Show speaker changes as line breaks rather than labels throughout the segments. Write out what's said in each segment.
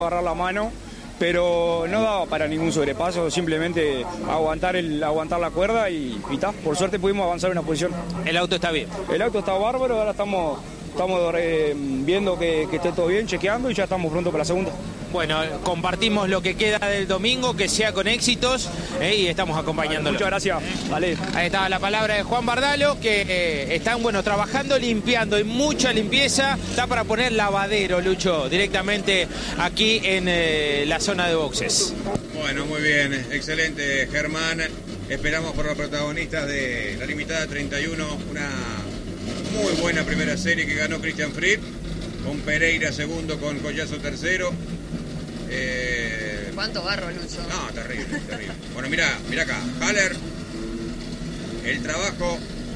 agarrar la mano, pero no daba para ningún sobrepaso, simplemente aguantar la cuerda y ta. Por suerte pudimos avanzar una posición.
El auto está bien.
El auto está bárbaro, ahora estamos viendo que esté todo bien, chequeando y ya estamos pronto para la segunda.
Bueno, compartimos lo que queda del domingo, que sea con éxitos, y estamos acompañándolo.
Muchas gracias. Vale.
Ahí estaba la palabra de Juan Bardalo, que están, trabajando, limpiando, y mucha limpieza. Está para poner lavadero, Lucho, directamente aquí en la zona de boxes.
Bueno, muy bien, excelente, Germán. Esperamos por los protagonistas de la limitada 31, una muy buena primera serie que ganó Christian Fripp, con Pereira segundo, con Collazo tercero.
¿Cuánto barro, Lucho?
No, terrible. Bueno, mira acá, Haller, el trabajo,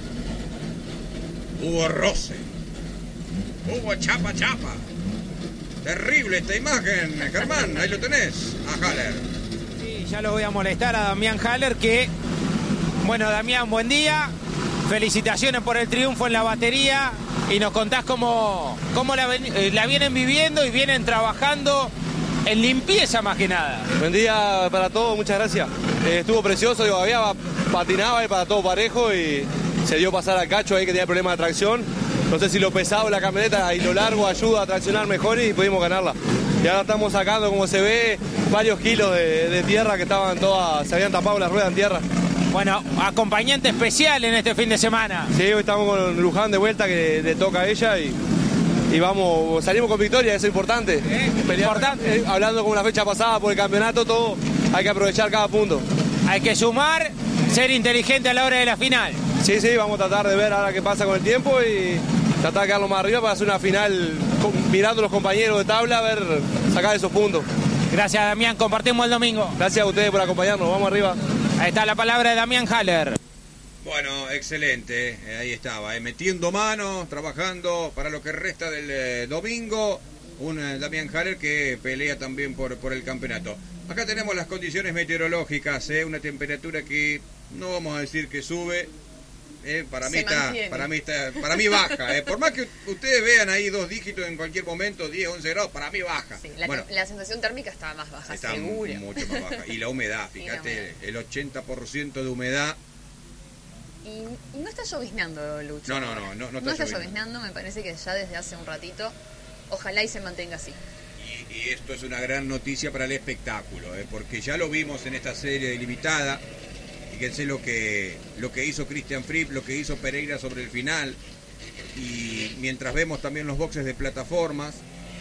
hubo roce, hubo chapa. Terrible esta imagen, Germán, ahí lo tenés, a Haller.
Sí, ya lo voy a molestar a Damián Haller, que, Damián, buen día, felicitaciones por el triunfo en la batería, y nos contás cómo la vienen viviendo y vienen trabajando en limpieza más que nada.
Buen día para todos, muchas gracias. Estuvo precioso, patinaba y para todo parejo, y se dio pasar al Cacho ahí que tenía problemas de tracción. No sé si lo pesado de la camioneta y lo largo ayuda a traccionar mejor y pudimos ganarla. Y ahora estamos sacando, como se ve, varios kilos de tierra que estaban todas, se habían tapado las ruedas en tierra.
Bueno, acompañante especial en este fin de semana.
Sí, hoy estamos con Luján de vuelta, que le toca a ella, y salimos con victoria, eso es importante.
Importante.
Hablando como la fecha pasada por el campeonato, todo, hay que aprovechar cada punto.
Hay que sumar, ser inteligente a la hora de la final.
Sí, vamos a tratar de ver ahora qué pasa con el tiempo y tratar de quedarlo más arriba para hacer una final mirando a los compañeros de tabla, a ver, sacar esos puntos.
Gracias, Damián, compartimos el domingo.
Gracias a ustedes por acompañarnos, vamos arriba.
Ahí está la palabra de Damián Haller.
Bueno, excelente, ahí estaba, metiendo manos, trabajando para lo que resta del domingo, un Damián Haller que pelea también por el campeonato. Acá tenemos las condiciones meteorológicas, una temperatura que no vamos a decir que sube, para mí baja, por más que ustedes vean ahí 2 dígitos en cualquier momento, 10, 11 grados, para mí baja.
Sí, la sensación térmica está más baja,
está
seguro.
Mucho más baja. Y la humedad, fíjate, el 80% de humedad.
Y no está lloviznando, Lucho.
No está
lloviznando, me parece que ya desde hace un ratito. Ojalá y se mantenga así.
Y esto es una gran noticia para el espectáculo, porque ya lo vimos en esta serie de limitada. Fíjense lo que hizo Christian Fripp, lo que hizo Pereira sobre el final. Y mientras vemos también los boxes de plataformas,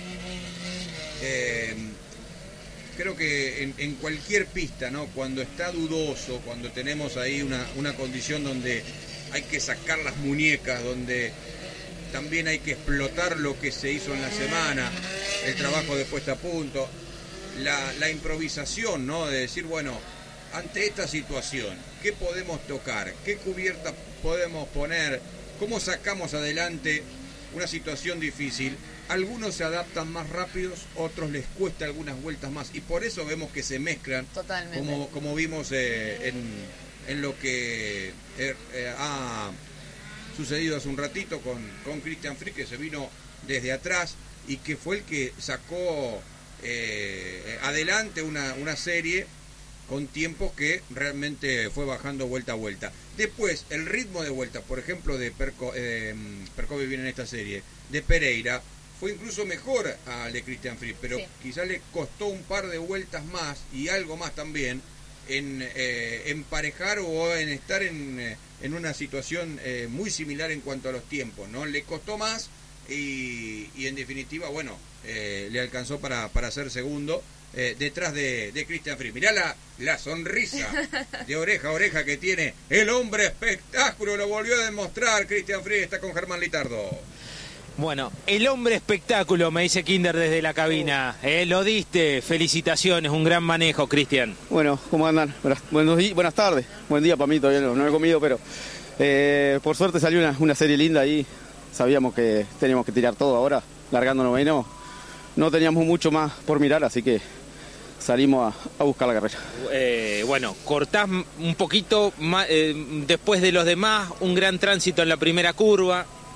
creo que en cualquier pista, ¿no? Cuando está dudoso, cuando tenemos ahí una condición donde hay que sacar las muñecas, donde también hay que explotar lo que se hizo en la semana, el trabajo de puesta a punto, la improvisación, ¿no? De decir, ante esta situación, ¿qué podemos tocar? ¿Qué cubierta podemos poner? ¿Cómo sacamos adelante una situación difícil? Algunos se adaptan más rápidos, otros les cuesta algunas vueltas más, y por eso vemos que se mezclan.
Totalmente.
Como vimos en lo que ha sucedido hace un ratito con Christian Fripp, que se vino desde atrás y que fue el que sacó adelante una serie con tiempos que realmente fue bajando vuelta a vuelta. Después, el ritmo de vuelta, por ejemplo, de Perkovic viene en esta serie, de Pereira, fue incluso mejor al de Christian Fripp, pero sí, quizás le costó un par de vueltas más y algo más también en emparejar o en estar en una situación muy similar en cuanto a los tiempos, ¿no? Le costó más y en definitiva, le alcanzó para ser segundo. Detrás de Christian Fripp. Mirá la sonrisa de oreja a oreja que tiene el hombre espectáculo, lo volvió a demostrar Christian Fripp, está con Germán Litardo.
Bueno, el hombre espectáculo, me dice Kinder desde la cabina. Lo diste, felicitaciones, un gran manejo, Cristian.
Bueno, ¿cómo andan? Buenas tardes, buen día para mí, todavía no he comido, pero por suerte salió una serie linda ahí. Sabíamos que teníamos que tirar todo ahora, largando noveno. No teníamos mucho más por mirar, así que salimos a buscar la carrera.
Cortás un poquito más, después de los demás, un gran tránsito en la primera curva.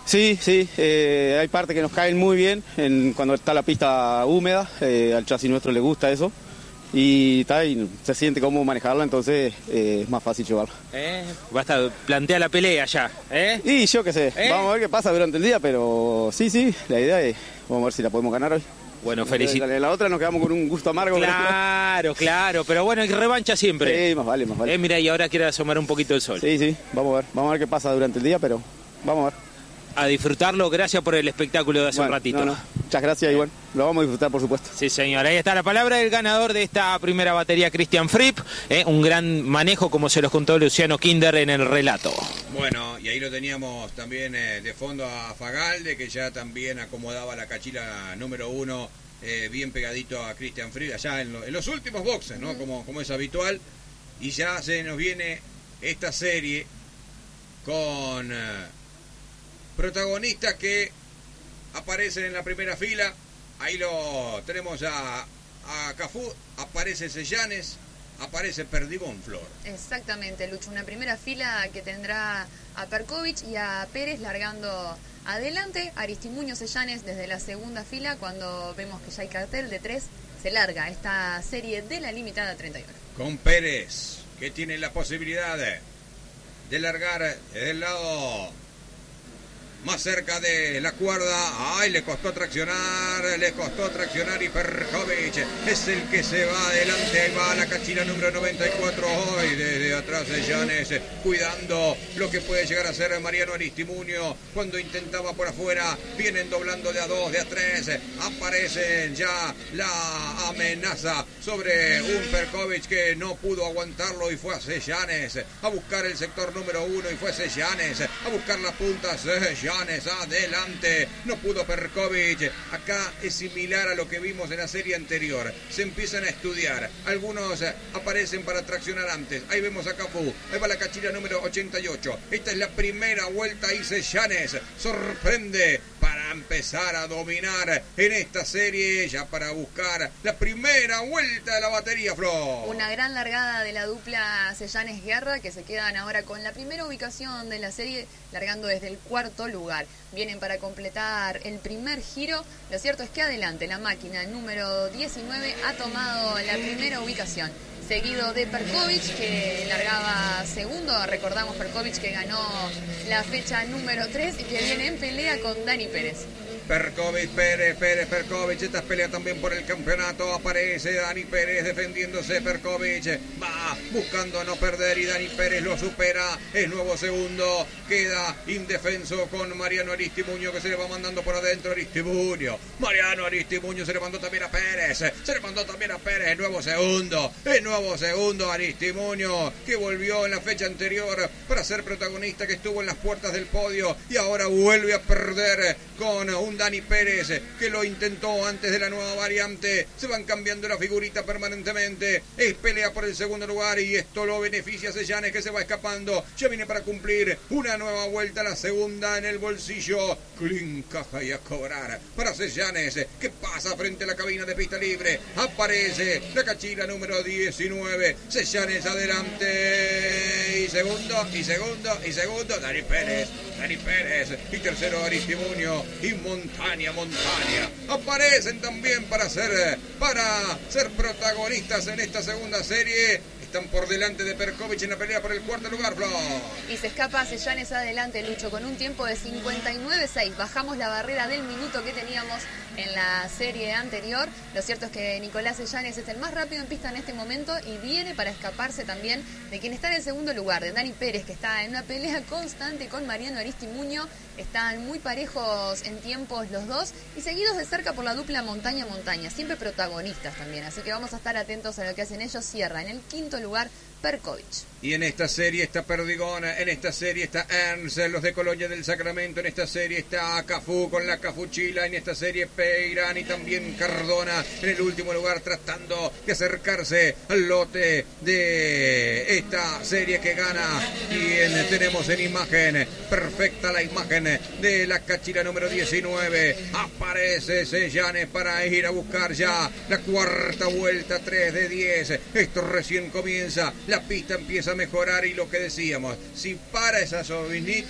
Sí, hay partes que nos caen muy bien cuando está la pista húmeda, al chasis nuestro le gusta eso. Y se siente cómo manejarla, entonces es más fácil llevarla.
Basta, plantea la pelea ya.
Y yo qué sé, vamos a ver qué pasa durante el día, pero sí, la idea es, vamos a ver si la podemos ganar hoy.
Bueno, felicitaciones.
La otra nos quedamos con un gusto amargo.
Claro, pero bueno, hay revancha siempre.
Sí, más vale.
Mira, y ahora quiere asomar un poquito el sol.
Sí, vamos a ver qué pasa durante el día, pero vamos a ver.
A disfrutarlo, gracias por el espectáculo de hace un ratito.
Muchas gracias, igual. Lo vamos a disfrutar, por supuesto.
Sí, señor. Ahí está la palabra del ganador de esta primera batería, Christian Fripp. Un gran manejo, como se los contó Luciano Kinder en el relato.
Bueno, y ahí lo teníamos también de fondo a Fagalde, que ya también acomodaba la cachila número 1, bien pegadito a Christian Fripp, allá en los últimos boxes, ¿no? Como es habitual. Y ya se nos viene esta serie con protagonistas que aparecen en la primera fila. Ahí lo tenemos a Cafú, aparece Seyanes, aparece Perdigón, Flor.
Exactamente, Lucho, una primera fila que tendrá a Perkovic y a Pérez largando adelante. Aristimuño, Seyanes desde la segunda fila. Cuando vemos que ya hay cartel de 3, se larga esta serie de la limitada 31.
Con Pérez, que tiene la posibilidad de largar desde el lado más cerca de la cuerda. Le costó traccionar y Perkovic es el que se va adelante. Ahí va la cachila número 94 hoy, desde atrás de Llanes, cuidando lo que puede llegar a ser Mariano Aristimuño cuando intentaba por afuera. Vienen doblando de a 2, de a 3, aparecen ya la amenaza sobre un Perkovic que no pudo aguantarlo y fue a Seyanes a buscar el sector número 1 y fue Seyanes a buscar la punta. Seyanes adelante, no pudo Perkovic. Acá es similar a lo que vimos en la serie anterior, se empiezan a estudiar, algunos aparecen para traccionar antes. Ahí vemos a Cafú, ahí va la cachila número 88, esta es la primera vuelta y Seyanes sorprende para empezar a dominar en esta serie, ya para buscar la primera vuelta de la batería, Flor.
Una gran largada de la dupla Seyanes Guerra, que se quedan ahora con la primera ubicación de la serie, largando desde el cuarto lugar. Vienen para completar el primer giro. Lo cierto es que adelante la máquina número 19 ha tomado la primera ubicación, seguido de Perkovic, que largaba segundo. Recordamos Perkovic que ganó la fecha número 3 y que viene en pelea con Dani Pérez.
Perkovic, Perkovic, esta pelea también por el campeonato. Aparece Dani Pérez defendiéndose. Perkovic va buscando no perder y Dani Pérez lo supera. Es nuevo segundo, queda indefenso con Mariano Aristimuño, que se le va mandando por adentro. Mariano Aristimuño se le mandó también a Pérez, es nuevo segundo Aristimuño, que volvió en la fecha anterior para ser protagonista, que estuvo en las puertas del podio y ahora vuelve a perder con un Dani Pérez que lo intentó antes de la nueva variante. Se van cambiando la figurita permanentemente. Es pelea por el segundo lugar y esto lo beneficia a Seyanes, que se va escapando. Ya viene para cumplir una nueva vuelta, la segunda en el bolsillo. Clean, caja y a cobrar para Seyanes, que pasa frente a la cabina de pista libre. Aparece la cachila número 19. Seyanes adelante. Y segundo. Dani Pérez. Y tercero Aristimuño. Y Montaña aparecen también para ser protagonistas en esta segunda serie. Están por delante de Perkovic en la pelea por el cuarto lugar, Flor.
Y se escapa Seyanes adelante, Lucho, con un tiempo de 59.6. Bajamos la barrera del minuto que teníamos en la serie anterior. Lo cierto es que Nicolás Seyanes es el más rápido en pista en este momento y viene para escaparse también de quien está en el segundo lugar, de Dani Pérez, que está en una pelea constante con Mariano Aristimuño. Están muy parejos en tiempos los dos y seguidos de cerca por la dupla Montaña, siempre protagonistas también. Así que vamos a estar atentos a lo que hacen ellos. Cierra en el quinto lugar Perkovic.
Y en esta serie está Perdigón, en esta serie está Ernst, los de Colonia del Sacramento, en esta serie está Cafú con la Cafuchila, en esta serie Peirán y también Cardona en el último lugar, tratando de acercarse al lote de esta serie que gana. Quien tenemos en imagen, perfecta la imagen de la cachila número 19. Aparece Seyanes para ir a buscar ya la cuarta vuelta, 3 de 10. Esto recién comienza, la pista empieza a mejorar y lo que decíamos, si para esa sobrinita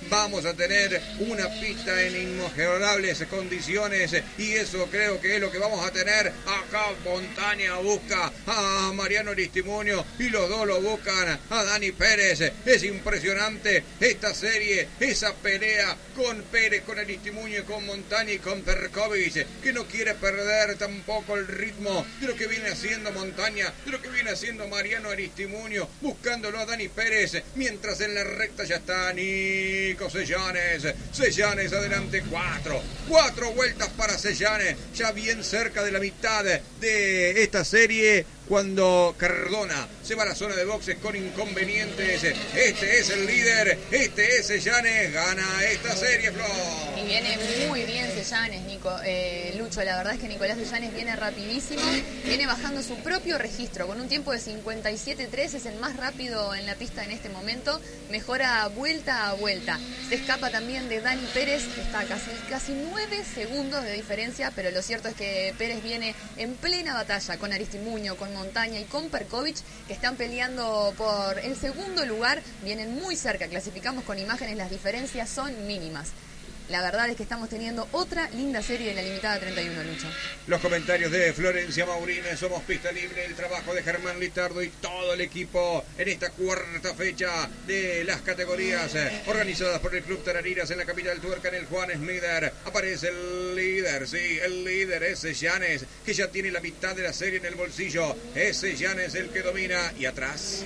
vamos a tener una pista en inmejorables condiciones y eso creo que es lo que vamos a tener. Acá Montaña busca a Mariano Aristimuño y los dos lo buscan a Dani Pérez. Es impresionante esta serie, esa pelea con Pérez, con Aristimuño, con Montaña y con Perkovic, que no quiere perder tampoco el ritmo de lo que viene haciendo Montaña, de lo que viene haciendo Mariano Aristimuño, buscándolo a Dani Pérez, mientras en la recta ya está Nico Seyanes. Seyanes adelante, cuatro vueltas para Seyanes, ya bien cerca de la mitad de esta serie, cuando Cardona se va a la zona de boxes con inconvenientes. Este es el líder, este es Seyanes, gana esta serie, Flor.
Y viene muy bien Seyanes, Lucho, la verdad es que Nicolás Seyanes viene rapidísimo, viene bajando su propio registro, con un tiempo de 57.3, es el más rápido en la pista en este momento, mejora vuelta a vuelta. Se escapa también de Dani Pérez, está casi 9 segundos de diferencia, pero lo cierto es que Pérez viene en plena batalla con Aristimuño, con Montaña y con Perkovic, que están peleando por el segundo lugar, vienen muy cerca, clasificamos con imágenes, las diferencias son mínimas. La verdad es que estamos teniendo otra linda serie de la limitada 31, Lucho.
Los comentarios de Florencia Maurine, somos Pista Libre, el trabajo de Germán Litardo y todo el equipo en esta cuarta fecha de las categorías organizadas por el Club Tarariras en la capital tuerca, en el Juan Schneider. Aparece el líder, sí, el líder es Seyanes, que ya tiene la mitad de la serie en el bolsillo. Es Seyanes el que domina. Y atrás,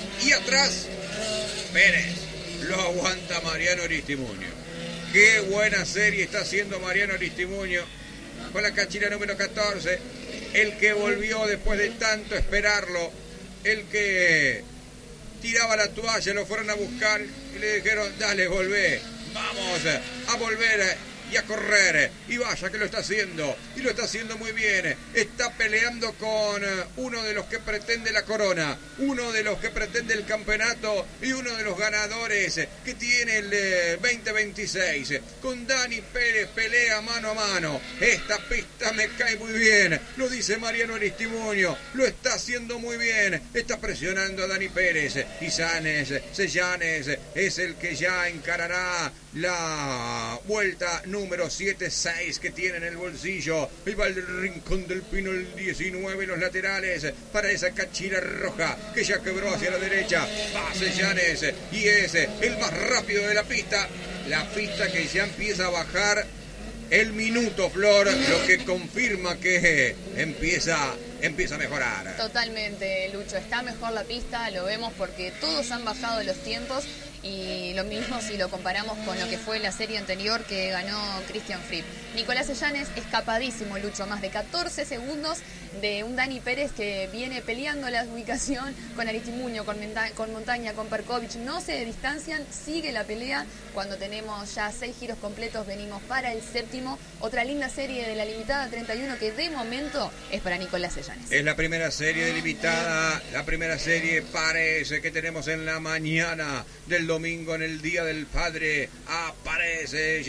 Pérez. Lo aguanta Mariano Aristimuño. Qué buena serie está haciendo Mariano Aristimuño con la cachila número 14. El que volvió después de tanto esperarlo. El que tiraba la toalla, lo fueron a buscar y le dijeron, dale, volvé. Vamos a volver y a correr. Y vaya que lo está haciendo. Y lo está haciendo muy bien. Está peleando con uno de los que pretende la corona. Uno de los que pretende el campeonato. Y uno de los ganadores que tiene el 2026. Con Dani Pérez pelea mano a mano. Esta pista me cae muy bien. Lo dice Mariano Aristimuño. Lo está haciendo muy bien. Está presionando a Dani Pérez. Y Seyanes es el que ya encarará la vuelta número 7-6 que tiene en el bolsillo. Ahí va el Rincón del Pino, el 19, los laterales para esa cachira roja que ya quebró hacia la derecha. Va Seyanes y es el más rápido de la pista. La pista que ya empieza a bajar el minuto, Flor, lo que confirma que empieza a mejorar.
Totalmente, Lucho, está mejor la pista, lo vemos porque todos han bajado los tiempos. Y lo mismo si lo comparamos con lo que fue la serie anterior que ganó Christian Fripp. Nicolás Seyanes escapadísimo, Lucho, más de 14 segundos de un Dani Pérez que viene peleando la ubicación con Aristimuño, con Montaña, con Perkovic. No se distancian, sigue la pelea. Cuando tenemos ya 6 giros completos, venimos para el séptimo. Otra linda serie de la limitada 31 que de momento es para Nicolás Seyanes.
Es la primera serie de limitada, la primera serie parece que tenemos en la mañana del domingo, en el Día del Padre. Aparece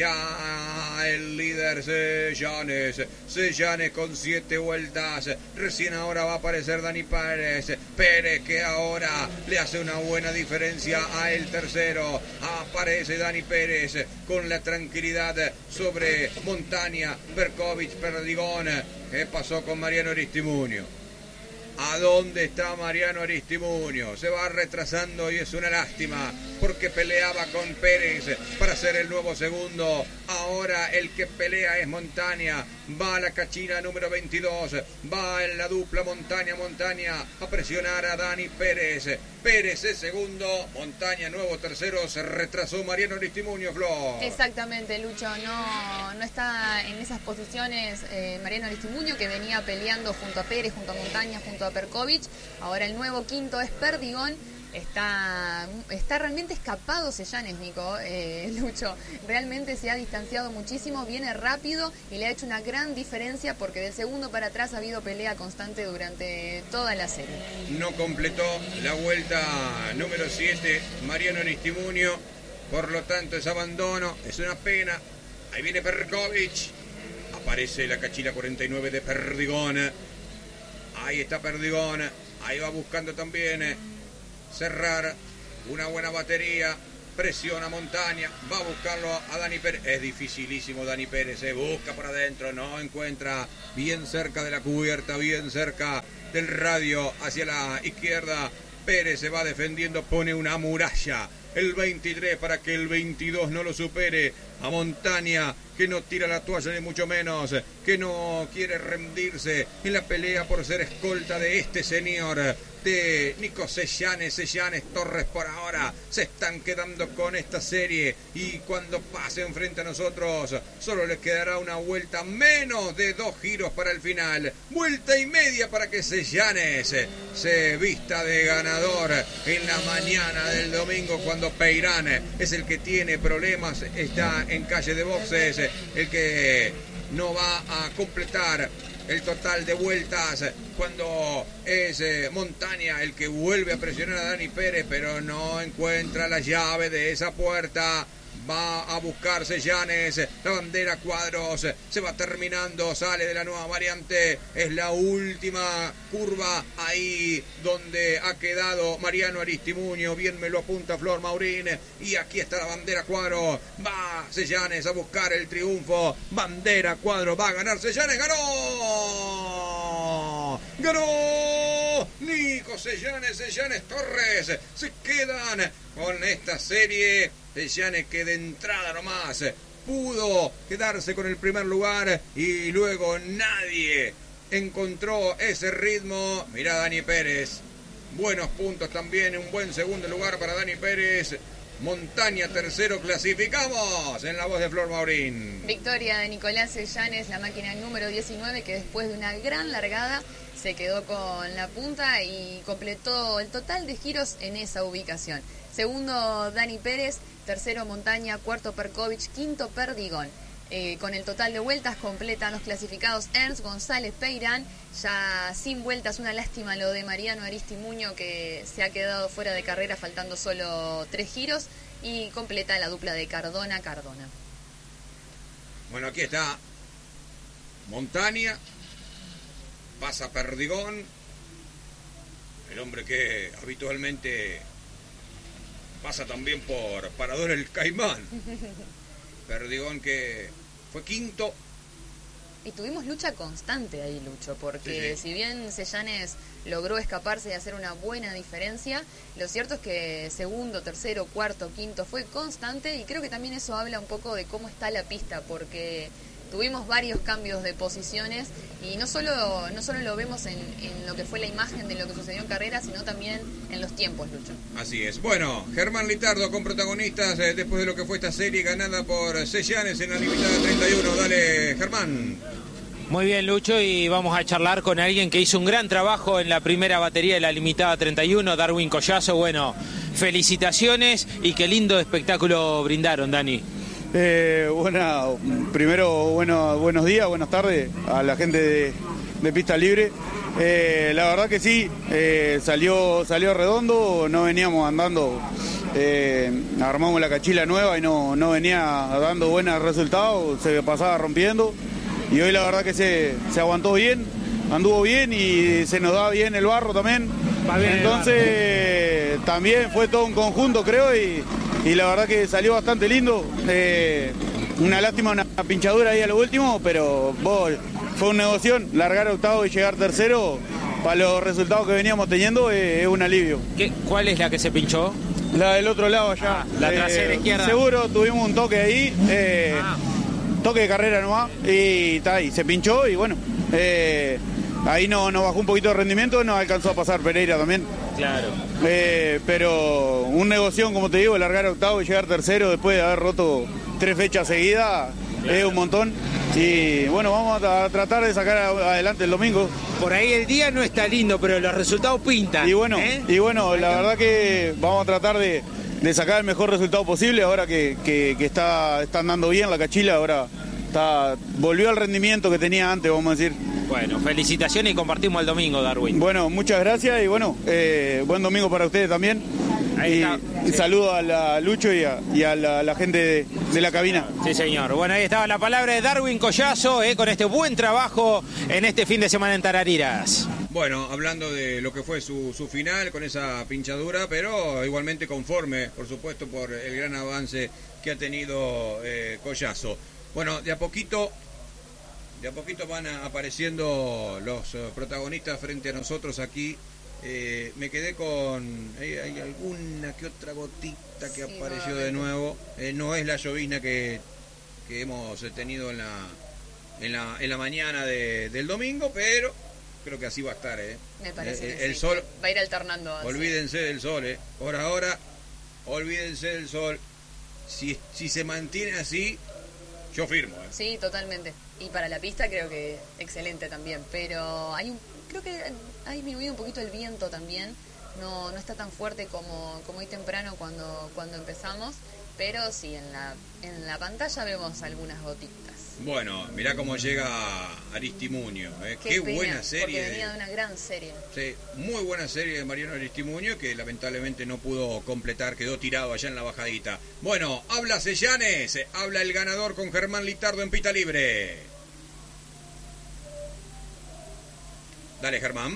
ya el líder Seyanes. Seyanes con 7 vueltas. Recién ahora va a aparecer Dani Pérez. Pérez que ahora le hace una buena diferencia a el tercero. Aparece Dani Pérez con la tranquilidad sobre Montaña, Perkovic, Perdigón. ¿Qué pasó con Mariano Aristimuño? ¿A dónde está Mariano Aristimuño? Se va retrasando y es una lástima porque peleaba con Pérez para ser el nuevo segundo. Ahora el que pelea es Montaña. Va a la cachina número 22. Va en la dupla Montaña a presionar a Dani Pérez. Pérez es segundo. Montaña nuevo tercero. Se retrasó Mariano Aristimuño, Flor.
Exactamente, Lucho. No está en esas posiciones Mariano Aristimuño, que venía peleando junto a Pérez, junto a Montaña, junto a Perkovic. Ahora el nuevo quinto es Perdigón. Está realmente escapado Seyanes, Nico, Lucho. Realmente se ha distanciado muchísimo, viene rápido y le ha hecho una gran diferencia porque de segundo para atrás ha habido pelea constante durante toda la serie.
No completó la vuelta número 7 Mariano Aristimuño, por lo tanto es abandono, es una pena. Ahí viene Perkovic, aparece la cachila 49 de Perdigón. Ahí está Perdigón, ahí va buscando también cerrar una buena batería. presiona Montaña, va a buscarlo a Dani Pérez, es dificilísimo Dani Pérez, se busca por adentro, no encuentra, bien cerca de la cubierta, bien cerca del radio, hacia la izquierda, Pérez se va defendiendo, pone una muralla, el 23 para que el 22 no lo supere, a Montaña, que no tira la toalla ni mucho menos, que no quiere rendirse en la pelea por ser escolta de este señor, de Nico Seyanes Torres. Por ahora se están quedando con esta serie y cuando pasen frente a nosotros solo les quedará una vuelta, menos de 2 giros para el final, vuelta y media para que Seyanes se vista de ganador en la mañana del domingo, cuando Peirán es el que tiene problemas, está en calle de boxes, el que no va a completar el total de vueltas, cuando es Montaña el que vuelve a presionar a Dani Pérez, pero no encuentra la llave de esa puerta. Va a buscar Seyanes, la bandera cuadros, se va terminando, sale de la nueva variante, es la última curva, ahí donde ha quedado Mariano Aristimuño, bien me lo apunta Flor Maurín, y aquí está la bandera cuadro, va Seyanes a buscar el triunfo, bandera cuadro, va a ganar Seyanes, ¡ganó! Nico Seyanes Torres, se quedan con esta serie. Seyanes que de entrada nomás pudo quedarse con el primer lugar y luego nadie encontró ese ritmo. Mirá Dani Pérez, buenos puntos también, un buen segundo lugar para Dani Pérez. Montaña tercero, clasificamos en la voz de Flor Maurín.
Victoria de Nicolás Seyanes, la máquina número 19, que después de una gran largada se quedó con la punta y completó el total de giros en esa ubicación. Segundo, Dani Pérez. Tercero, Montaña. Cuarto, Perkovic. Quinto, Perdigón. Con el total de vueltas completan los clasificados Ernst, González, Peirán. Ya sin vueltas, una lástima lo de Mariano Aristimuño, que se ha quedado fuera de carrera faltando solo 3 giros. Y completa la dupla de Cardona.
Bueno, aquí está Montaña. Pasa Perdigón, el hombre que habitualmente pasa también por Parador El Caimán. Perdigón que fue quinto.
Y tuvimos lucha constante ahí, Lucho, porque
sí.
Si bien Seyanes logró escaparse y hacer una buena diferencia, lo cierto es que segundo, tercero, cuarto, quinto fue constante, y creo que también eso habla un poco de cómo está la pista, porque tuvimos varios cambios de posiciones y no solo lo vemos en lo que fue la imagen de lo que sucedió en carrera, sino también en los tiempos, Lucho.
Así es. Bueno, Germán Litardo con protagonistas después de lo que fue esta serie ganada por Seyanes en la limitada 31. Dale, Germán.
Muy bien, Lucho, y vamos a charlar con alguien que hizo un gran trabajo en la primera batería de la limitada 31, Darwin Collazo. Bueno, felicitaciones y qué lindo espectáculo brindaron, Dani.
Primero, buenos días, buenas tardes a la gente de Pista Libre. La verdad que sí, salió redondo, no veníamos andando, armamos la cachila nueva y no venía dando buenos resultados, se pasaba rompiendo, y hoy la verdad que se aguantó bien, anduvo bien y se nos da bien el barro también. Entonces también fue todo un conjunto, creo, y la verdad que salió bastante lindo. Una lástima, una pinchadura ahí a lo último, pero fue un negocio. Largar octavo y llegar tercero, para los resultados que veníamos teniendo, es un alivio.
¿Cuál es la que se pinchó?
La del otro lado allá.
La trasera izquierda.
Seguro tuvimos un toque ahí, toque de carrera nomás, y se pinchó y bueno, ahí nos bajó un poquito de rendimiento, nos alcanzó a pasar Pereira también.
Claro.
Pero un negocio, como te digo, largar octavo y llegar tercero después de haber roto 3 fechas seguidas, claro, es un montón. Y bueno, vamos a tratar de sacar adelante el domingo.
Por ahí el día no está lindo, pero los resultados pintan.
Y bueno, la verdad que vamos a tratar de sacar el mejor resultado posible ahora que están dando bien la cachila, ahora volvió al rendimiento que tenía antes, vamos a decir.
Bueno, felicitaciones y compartimos el domingo, Darwin.
Bueno, muchas gracias y bueno, buen domingo para ustedes también.
Ahí está.
Y saludo a Lucho y a la gente de la cabina.
Sí, señor. Bueno, ahí estaba la palabra de Darwin Collazo, con este buen trabajo en este fin de semana en Tarariras.
Bueno, hablando de lo que fue su final con esa pinchadura, pero igualmente conforme, por supuesto, por el gran avance que ha tenido Collazo. Bueno, de a poquito van apareciendo los protagonistas frente a nosotros aquí. Me quedé con... Hay alguna que otra gotita que apareció de nuevo. No es la llovizna que hemos tenido en la mañana del domingo, pero creo que así va a estar.
Me parece que
el
sí.
sol
va a ir alternando así.
Olvídense del sol. Por ahora, olvídense del sol. Si se mantiene así, yo firmo.
Sí, totalmente. Y para la pista creo que excelente también. Pero creo que ha disminuido un poquito el viento también. No está tan fuerte como hoy temprano cuando empezamos. Pero sí, en la pantalla vemos algunas gotitas.
Bueno, mirá cómo llega Aristimuño. Qué
pena,
buena serie.
Porque venía de una gran serie.
Sí, muy buena serie de Mariano Aristimuño, que lamentablemente no pudo completar, quedó tirado allá en la bajadita. Bueno, habla Seyanes, habla el ganador con Germán Litardo en pista libre. Dale, Germán.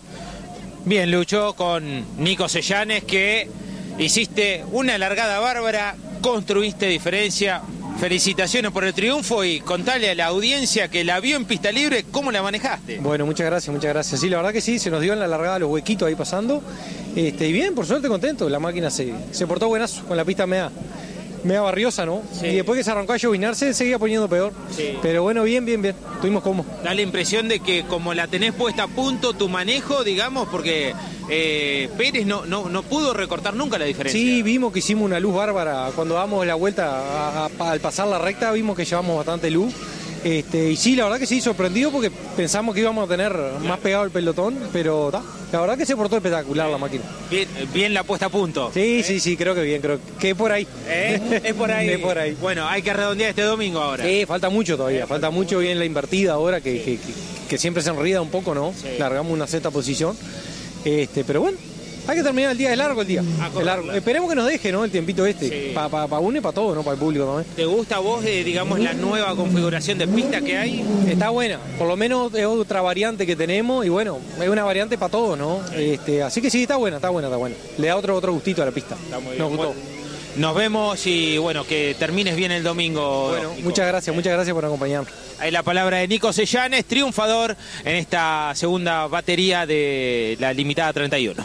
Bien, Lucho, con Nico Seyanes, que hiciste una largada bárbara, construiste diferencia. Felicitaciones por el triunfo y contale a la audiencia que la vio en pista libre, ¿cómo la manejaste?
Bueno, muchas gracias. Sí, la verdad que sí, se nos dio en la largada los huequitos ahí pasando. Y bien, por suerte contento, la máquina se portó buenazo con la pista media barriosa, ¿no?
Sí.
Y después que se arrancó a llovinarse, seguía poniendo peor.
Sí.
Pero bueno, bien, estuvimos cómodos.
Da la impresión de que como la tenés puesta a punto tu manejo, digamos, porque Pérez no pudo recortar nunca la diferencia.
Sí, vimos que hicimos una luz bárbara. Cuando damos la vuelta al pasar la recta, vimos que llevamos bastante luz. Y sí, la verdad que sí, sorprendido porque pensamos que íbamos a tener más pegado el pelotón, pero la verdad que se portó espectacular la máquina.
Bien la puesta a punto.
Sí, creo que bien, creo que es por ahí.
Es por ahí.
Es por ahí.
Bueno, hay que redondear este domingo ahora.
Sí, falta mucho todavía, falta mucho bien la invertida ahora, que siempre se enrida un poco, ¿no?
Sí.
Largamos una sexta posición, pero bueno. Hay que terminar el día, es largo el día. Es largo. Esperemos que nos deje, ¿no? El tiempito
Sí.
para uno y para todo, ¿no? Para el público también.
¿Te gusta a vos, digamos, la nueva configuración de pista que hay?
Está buena, por lo menos es otra variante que tenemos y bueno, es una variante para todo, ¿no? Así que sí, está buena. Le da otro gustito a la pista.
Está muy bien.
Nos gustó.
Nos vemos y bueno, que termines bien el domingo.
Bueno,
Nico.
muchas gracias por acompañarnos.
Ahí la palabra de Nico Seyanes, triunfador en esta segunda batería de la limitada 31.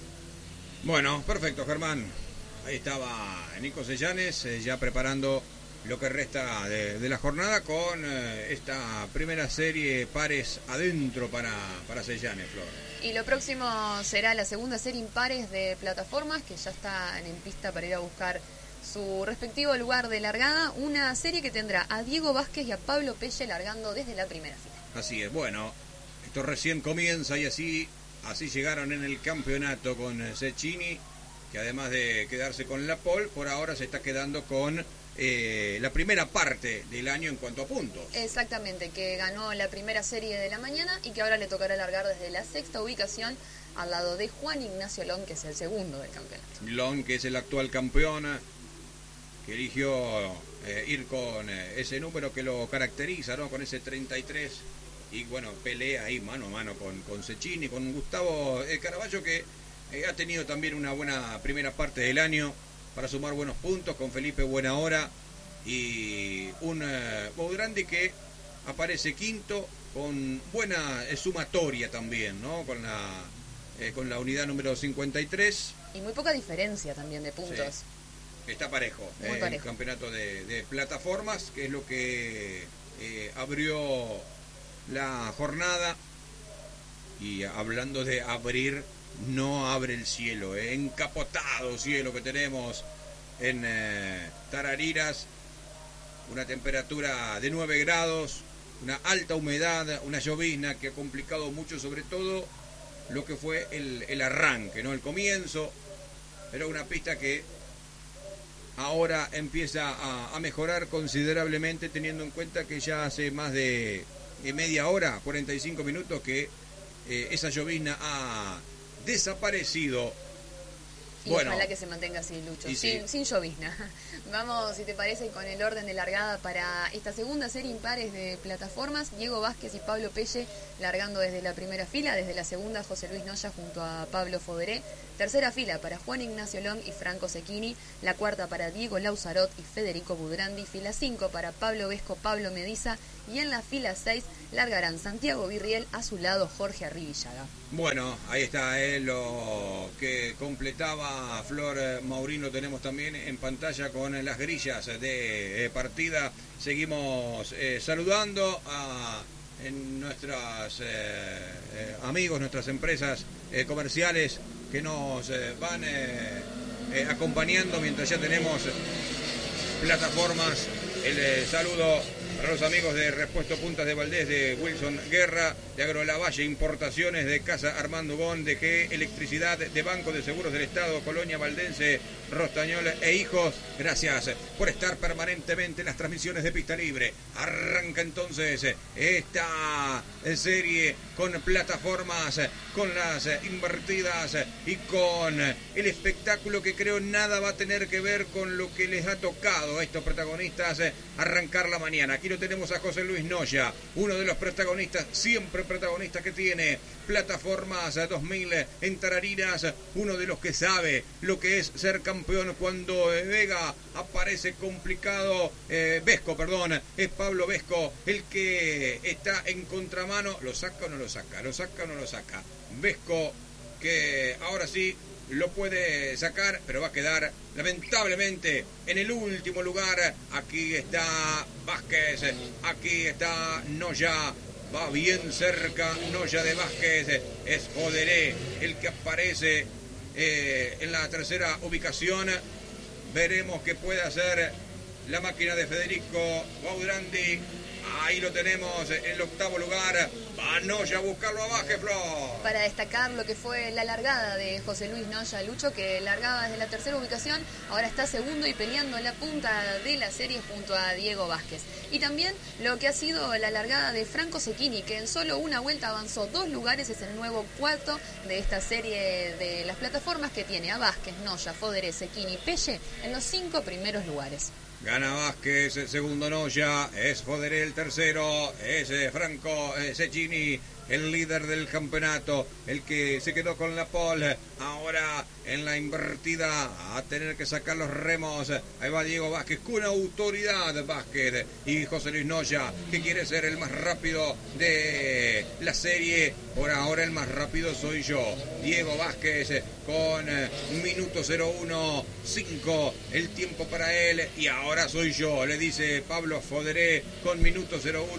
Bueno, perfecto, Germán. Ahí estaba Nico Seyanes, ya preparando lo que resta de la jornada con esta primera serie pares adentro para Seyanes, Flor.
Y lo próximo será la segunda serie impares de plataformas, que ya están en pista para ir a buscar su respectivo lugar de largada. Una serie que tendrá a Diego Vázquez y a Pablo Pelle largando desde la primera fila.
Así es, bueno, esto recién comienza y así llegaron en el campeonato con Cecchini, que además de quedarse con la pole, por ahora se está quedando con la primera parte del año en cuanto a puntos.
Exactamente, que ganó la primera serie de la mañana y que ahora le tocará largar desde la sexta ubicación al lado de Juan Ignacio Long, que es el segundo del campeonato.
Long, que es el actual campeón, que eligió ir con ese número que lo caracteriza, ¿no? Con ese 33. Y bueno, pelea ahí mano a mano con Cecchini, con Gustavo Caraballo, que ha tenido también una buena primera parte del año para sumar buenos puntos, con Felipe Buenahora y un Boudrandi que aparece quinto con buena sumatoria también, ¿no? Con la unidad número 53.
Y muy poca diferencia también de puntos.
Sí. Está parejo, el campeonato de plataformas, que es lo que abrió la jornada. Y hablando de abrir, no abre el cielo, encapotado cielo que tenemos en Tarariras, una temperatura de 9 grados, una alta humedad, una llovizna que ha complicado mucho, sobre todo lo que fue el arranque, ¿no? El comienzo. Era una pista que ahora empieza a mejorar considerablemente, teniendo en cuenta que ya hace más de media hora, 45 minutos, que esa llovizna ha desaparecido
Y
bueno,
ojalá que se mantenga así, Lucho,
sí.
sin llovizna. Vamos, si te parece, con el orden de largada para esta segunda serie impares de plataformas. Diego Vázquez y Pablo Pelle largando desde la primera fila, desde la segunda José Luis Noya junto a Pablo Foderé. Tercera fila para Juan Ignacio Long y Franco Cecchini. La cuarta para Diego Lauzarot y Federico Budrandi. Fila 5 para Pablo Vesco, Pablo Mediza. Y en la fila 6 largarán Santiago Virriel, a su lado Jorge Arribillaga.
Bueno, ahí está lo que completaba Flor Maurino. Tenemos también en pantalla con las grillas de partida. Seguimos saludando a nuestros amigos, nuestras empresas comerciales que nos van acompañando mientras ya tenemos plataformas. El saludo para los amigos de Repuesto Puntas de Valdés, de Wilson Guerra, de Agrolavalle Importaciones, de Casa Armando Bon, de G Electricidad, de Banco de Seguros del Estado, Colonia Valdense, Rostañol e Hijos. Gracias por estar permanentemente en las transmisiones de Pista Libre. Arranca entonces esta serie con plataformas, con las invertidas y con el espectáculo que creo nada va a tener que ver con lo que les ha tocado a estos protagonistas arrancar la mañana. Aquí lo tenemos a José Luis Noya, uno de los protagonistas, siempre protagonista que tiene plataformas 2000 en Tarariras, uno de los que sabe lo que es ser campeón cuando Vega aparece complicado. Vesco, es Pablo Vesco el que está en contramano. ¿Lo saca o no lo saca? ¿Lo saca o no lo saca? Vesco, que ahora sí lo puede sacar, pero va a quedar lamentablemente en el último lugar. Aquí está Vázquez, aquí está Noya, va bien cerca Noya de Vázquez. Es Foderé el que aparece en la tercera ubicación. Veremos qué puede hacer la máquina de Federico Budrandi. Ahí lo tenemos en el octavo lugar. Va Noya a buscarlo a Vázquez, Flor.
Para destacar lo que fue la largada de José Luis Noya, Lucho, que largaba desde la tercera ubicación, ahora está segundo y peleando la punta de la serie junto a Diego Vázquez. Y también lo que ha sido la largada de Franco Cecchini, que en solo una vuelta avanzó 2 lugares, es el nuevo cuarto de esta serie de las plataformas, que tiene a Vázquez, Noya, Foderé, Cecchini y Pelle en los 5 primeros lugares.
Gana Vázquez, segundo Noya, es Foderé el tercero, es Franco Cecchini el líder del campeonato, el que se quedó con la pole. Ahora en la invertida a tener que sacar los remos. Ahí va Diego Vázquez con autoridad. Vázquez y José Luis Noya, que quiere ser el más rápido de la serie. Por ahora el más rápido soy yo. Diego Vázquez con minuto 01.5 el tiempo para él, y ahora soy yo, le dice Pablo Foderé con minuto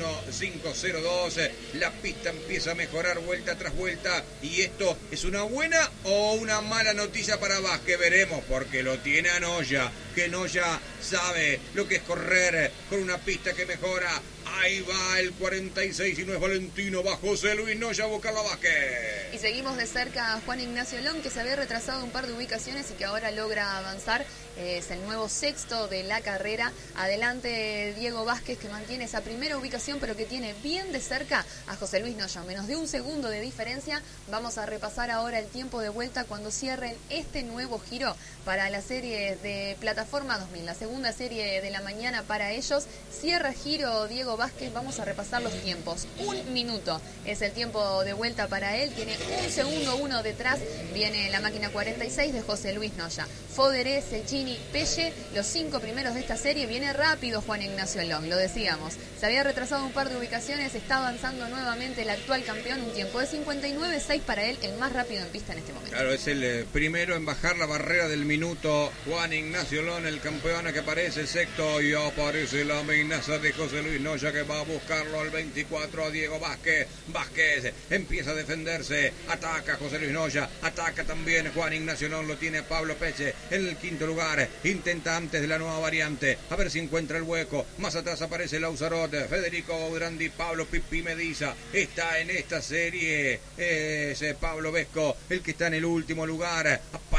01.502. La pista empieza a mejorar vuelta tras vuelta, y esto es una buena o una mala noticia para Vázquez. Veremos, porque lo tiene a Noya, que Noya sabe lo que es correr con una pista que mejora. Ahí va el 46 y no es Valentino, va José Luis Noya a buscarlo a Vázquez.
Y seguimos de cerca a Juan Ignacio Long, que se había retrasado un par de ubicaciones y que ahora logra avanzar. Es el nuevo sexto de la carrera. Adelante Diego Vázquez, que mantiene esa primera ubicación, pero que tiene bien de cerca a José Luis Noya, menos de un segundo de diferencia. Vamos a repasar ahora el tiempo de vuelta cuando cierren este nuevo giro para la serie de Plataforma 2000, la segunda serie de la mañana para ellos. Cierra giro Diego Vázquez, vamos a repasar los tiempos. 1 minuto es el tiempo de vuelta para él, tiene 1 segundo uno detrás, viene la máquina 46 de José Luis Noya. Foderé, Cecchini, Pelle, los 5 primeros de esta serie. Viene rápido Juan Ignacio Long, lo decíamos, se había retrasado un par de ubicaciones, está avanzando nuevamente el actual campeón, un tiempo de 59.6 para él, el más rápido en pista en este momento.
Claro, es el primero en bajar la barrera del minuto. Juan Ignacio Long, el campeón, que aparece sexto, y aparece la amenaza de José Luis Noya, que va a buscarlo al 24 a Diego Vázquez. Vázquez empieza a defenderse, ataca José Luis Noya, ataca también Juan Ignacio Long, lo tiene Pablo Pelle en el quinto lugar, intenta antes de la nueva variante, a ver si encuentra el hueco. Más atrás aparece Lauzarot, Federico Budrandi, Pablo Pipi Mediza. Está en esta serie, es Pablo Vesco el que está en el último lugar.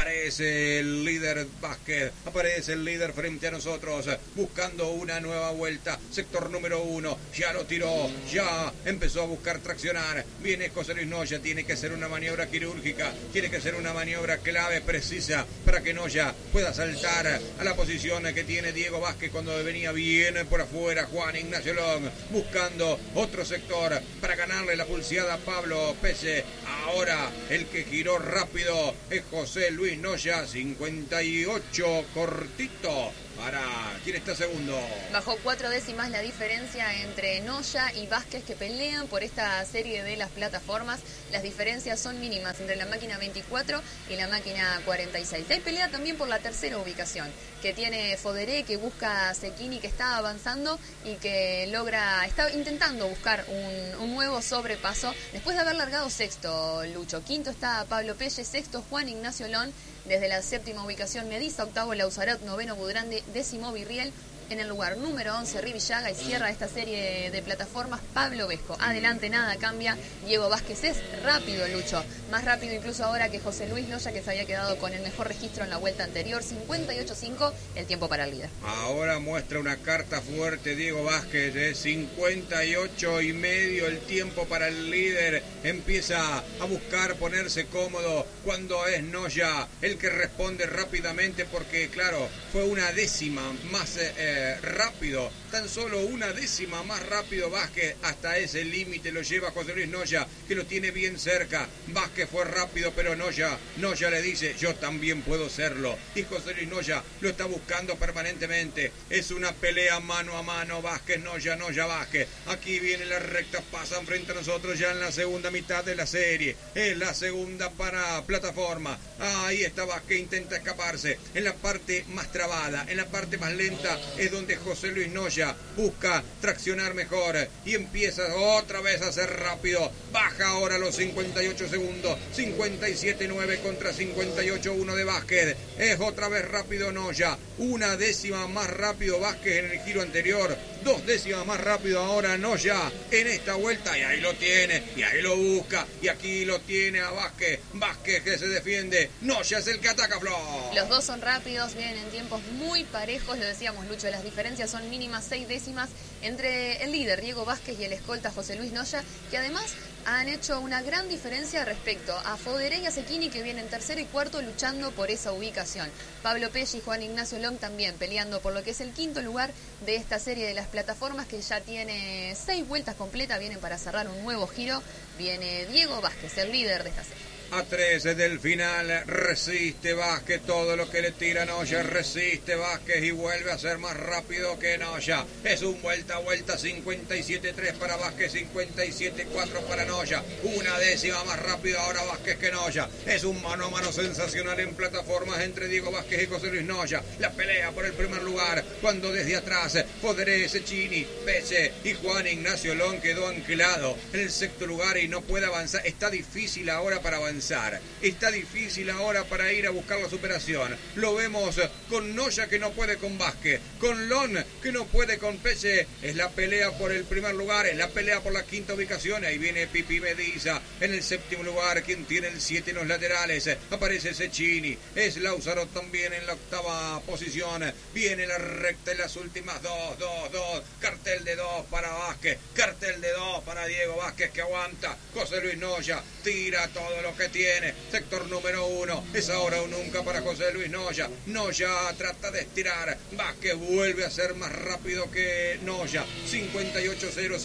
aparece el líder Vázquez, aparece el líder frente a nosotros, buscando una nueva vuelta, sector número 1, ya lo tiró, ya empezó a buscar traccionar, viene José Luis Noya, tiene que hacer una maniobra quirúrgica, tiene que hacer una maniobra clave, precisa, para que Noya pueda saltar a la posición que tiene Diego Vázquez cuando venía bien por afuera. Juan Ignacio Long buscando otro sector para ganarle la pulseada a Pablo Pese. Ahora el que giró rápido es José Luis Noya, 58 cortito. Para ¿quién está segundo?
Bajó 4 décimas la diferencia entre Noya y Vázquez, que pelean por esta serie de las plataformas. Las diferencias son mínimas entre la máquina 24 y la máquina 46. Hay pelea también por la tercera ubicación, que tiene Foderé, que busca a Cecchini, que está avanzando y que está intentando buscar un nuevo sobrepaso después de haber largado sexto, Lucho. Quinto está Pablo Pelle, sexto Juan Ignacio Lón. Desde la séptima ubicación Mediza, octavo Lauzarot, noveno Budrande, décimo Virriel. En el lugar número 11 Rivillaga y cierra esta serie de plataformas Pablo Vesco. Adelante nada cambia, Diego Vázquez es rápido, Lucho. Más rápido incluso ahora que José Luis Noya, que se había quedado con el mejor registro en la vuelta anterior. 58.5 el tiempo para el líder.
Ahora muestra una carta fuerte Diego Vázquez, 58.5 el tiempo para el líder. Empieza a buscar ponerse cómodo cuando es Noya el que responde rápidamente, porque claro, fue una décima más rápido, tan solo una décima más rápido Vázquez. Hasta ese límite lo lleva José Luis Noya, que lo tiene bien cerca. Vázquez fue rápido, pero Noya le dice, yo también puedo serlo, y José Luis Noya lo está buscando permanentemente. Es una pelea mano a mano, Vázquez, Noya, Vázquez. Aquí viene la recta, pasan frente a nosotros ya en la segunda mitad de la serie. Es la segunda para plataforma. Ahí está Vázquez, intenta escaparse en la parte más trabada, en la parte más lenta es donde José Luis Noya busca traccionar mejor y empieza otra vez a ser rápido. Baja ahora los 58 segundos, 57.9 contra 58.1 de Vázquez. Es otra vez rápido Noya, una décima más rápido Vázquez en el giro anterior, 2 décimas más rápido ahora Noya en esta vuelta, y ahí lo tiene, y ahí lo busca, y aquí lo tiene a Vázquez. Vázquez que se defiende, Noya es el que ataca, Flor.
Los dos son rápidos, vienen en tiempos muy parejos, lo decíamos, Lucho, las diferencias son mínimas, 6 décimas entre el líder Diego Vázquez y el escolta José Luis Noya, que además han hecho una gran diferencia respecto a Foderé y a Cecchini, que vienen tercero y cuarto luchando por esa ubicación. Pablo Pelle y Juan Ignacio Long también peleando por lo que es el quinto lugar de esta serie de las plataformas, que ya tiene 6 vueltas completas, vienen para cerrar un nuevo giro. Viene Diego Vázquez, el líder de esta serie.
A 13 del final, resiste Vázquez todo lo que le tira Noya, resiste Vázquez y vuelve a ser más rápido que Noya. Es un vuelta a vuelta, 57.3 para Vázquez, 57.4 para Noya. Una décima más rápido ahora Vázquez que Noya. Es un mano a mano sensacional en plataformas entre Diego Vázquez y José Luis Noya. La pelea por el primer lugar, cuando desde atrás Foderé, Cecchini, Pese y Juan Ignacio Long quedó anclado en el sexto lugar y no puede avanzar. Está difícil ahora para avanzar. Está difícil ahora para ir a buscar la superación. Lo vemos con Noya, que no puede con Vázquez, con Lon, que no puede con Pese. Es la pelea por el primer lugar, es la pelea por la quinta ubicación. Ahí viene Pipi Mediza en el séptimo lugar, quien tiene el 7 en los laterales. Aparece Cecchini, es Lauzarot también en la octava posición. Viene la recta en las últimas 2. Cartel de 2 para Vázquez, cartel de 2 para Diego Vázquez, que aguanta. José Luis Noya tira todo lo que tiene. Sector número 1, es ahora o nunca para José Luis Noya. Noya trata de estirar, Vázquez vuelve a ser más rápido que Noya. 58.0,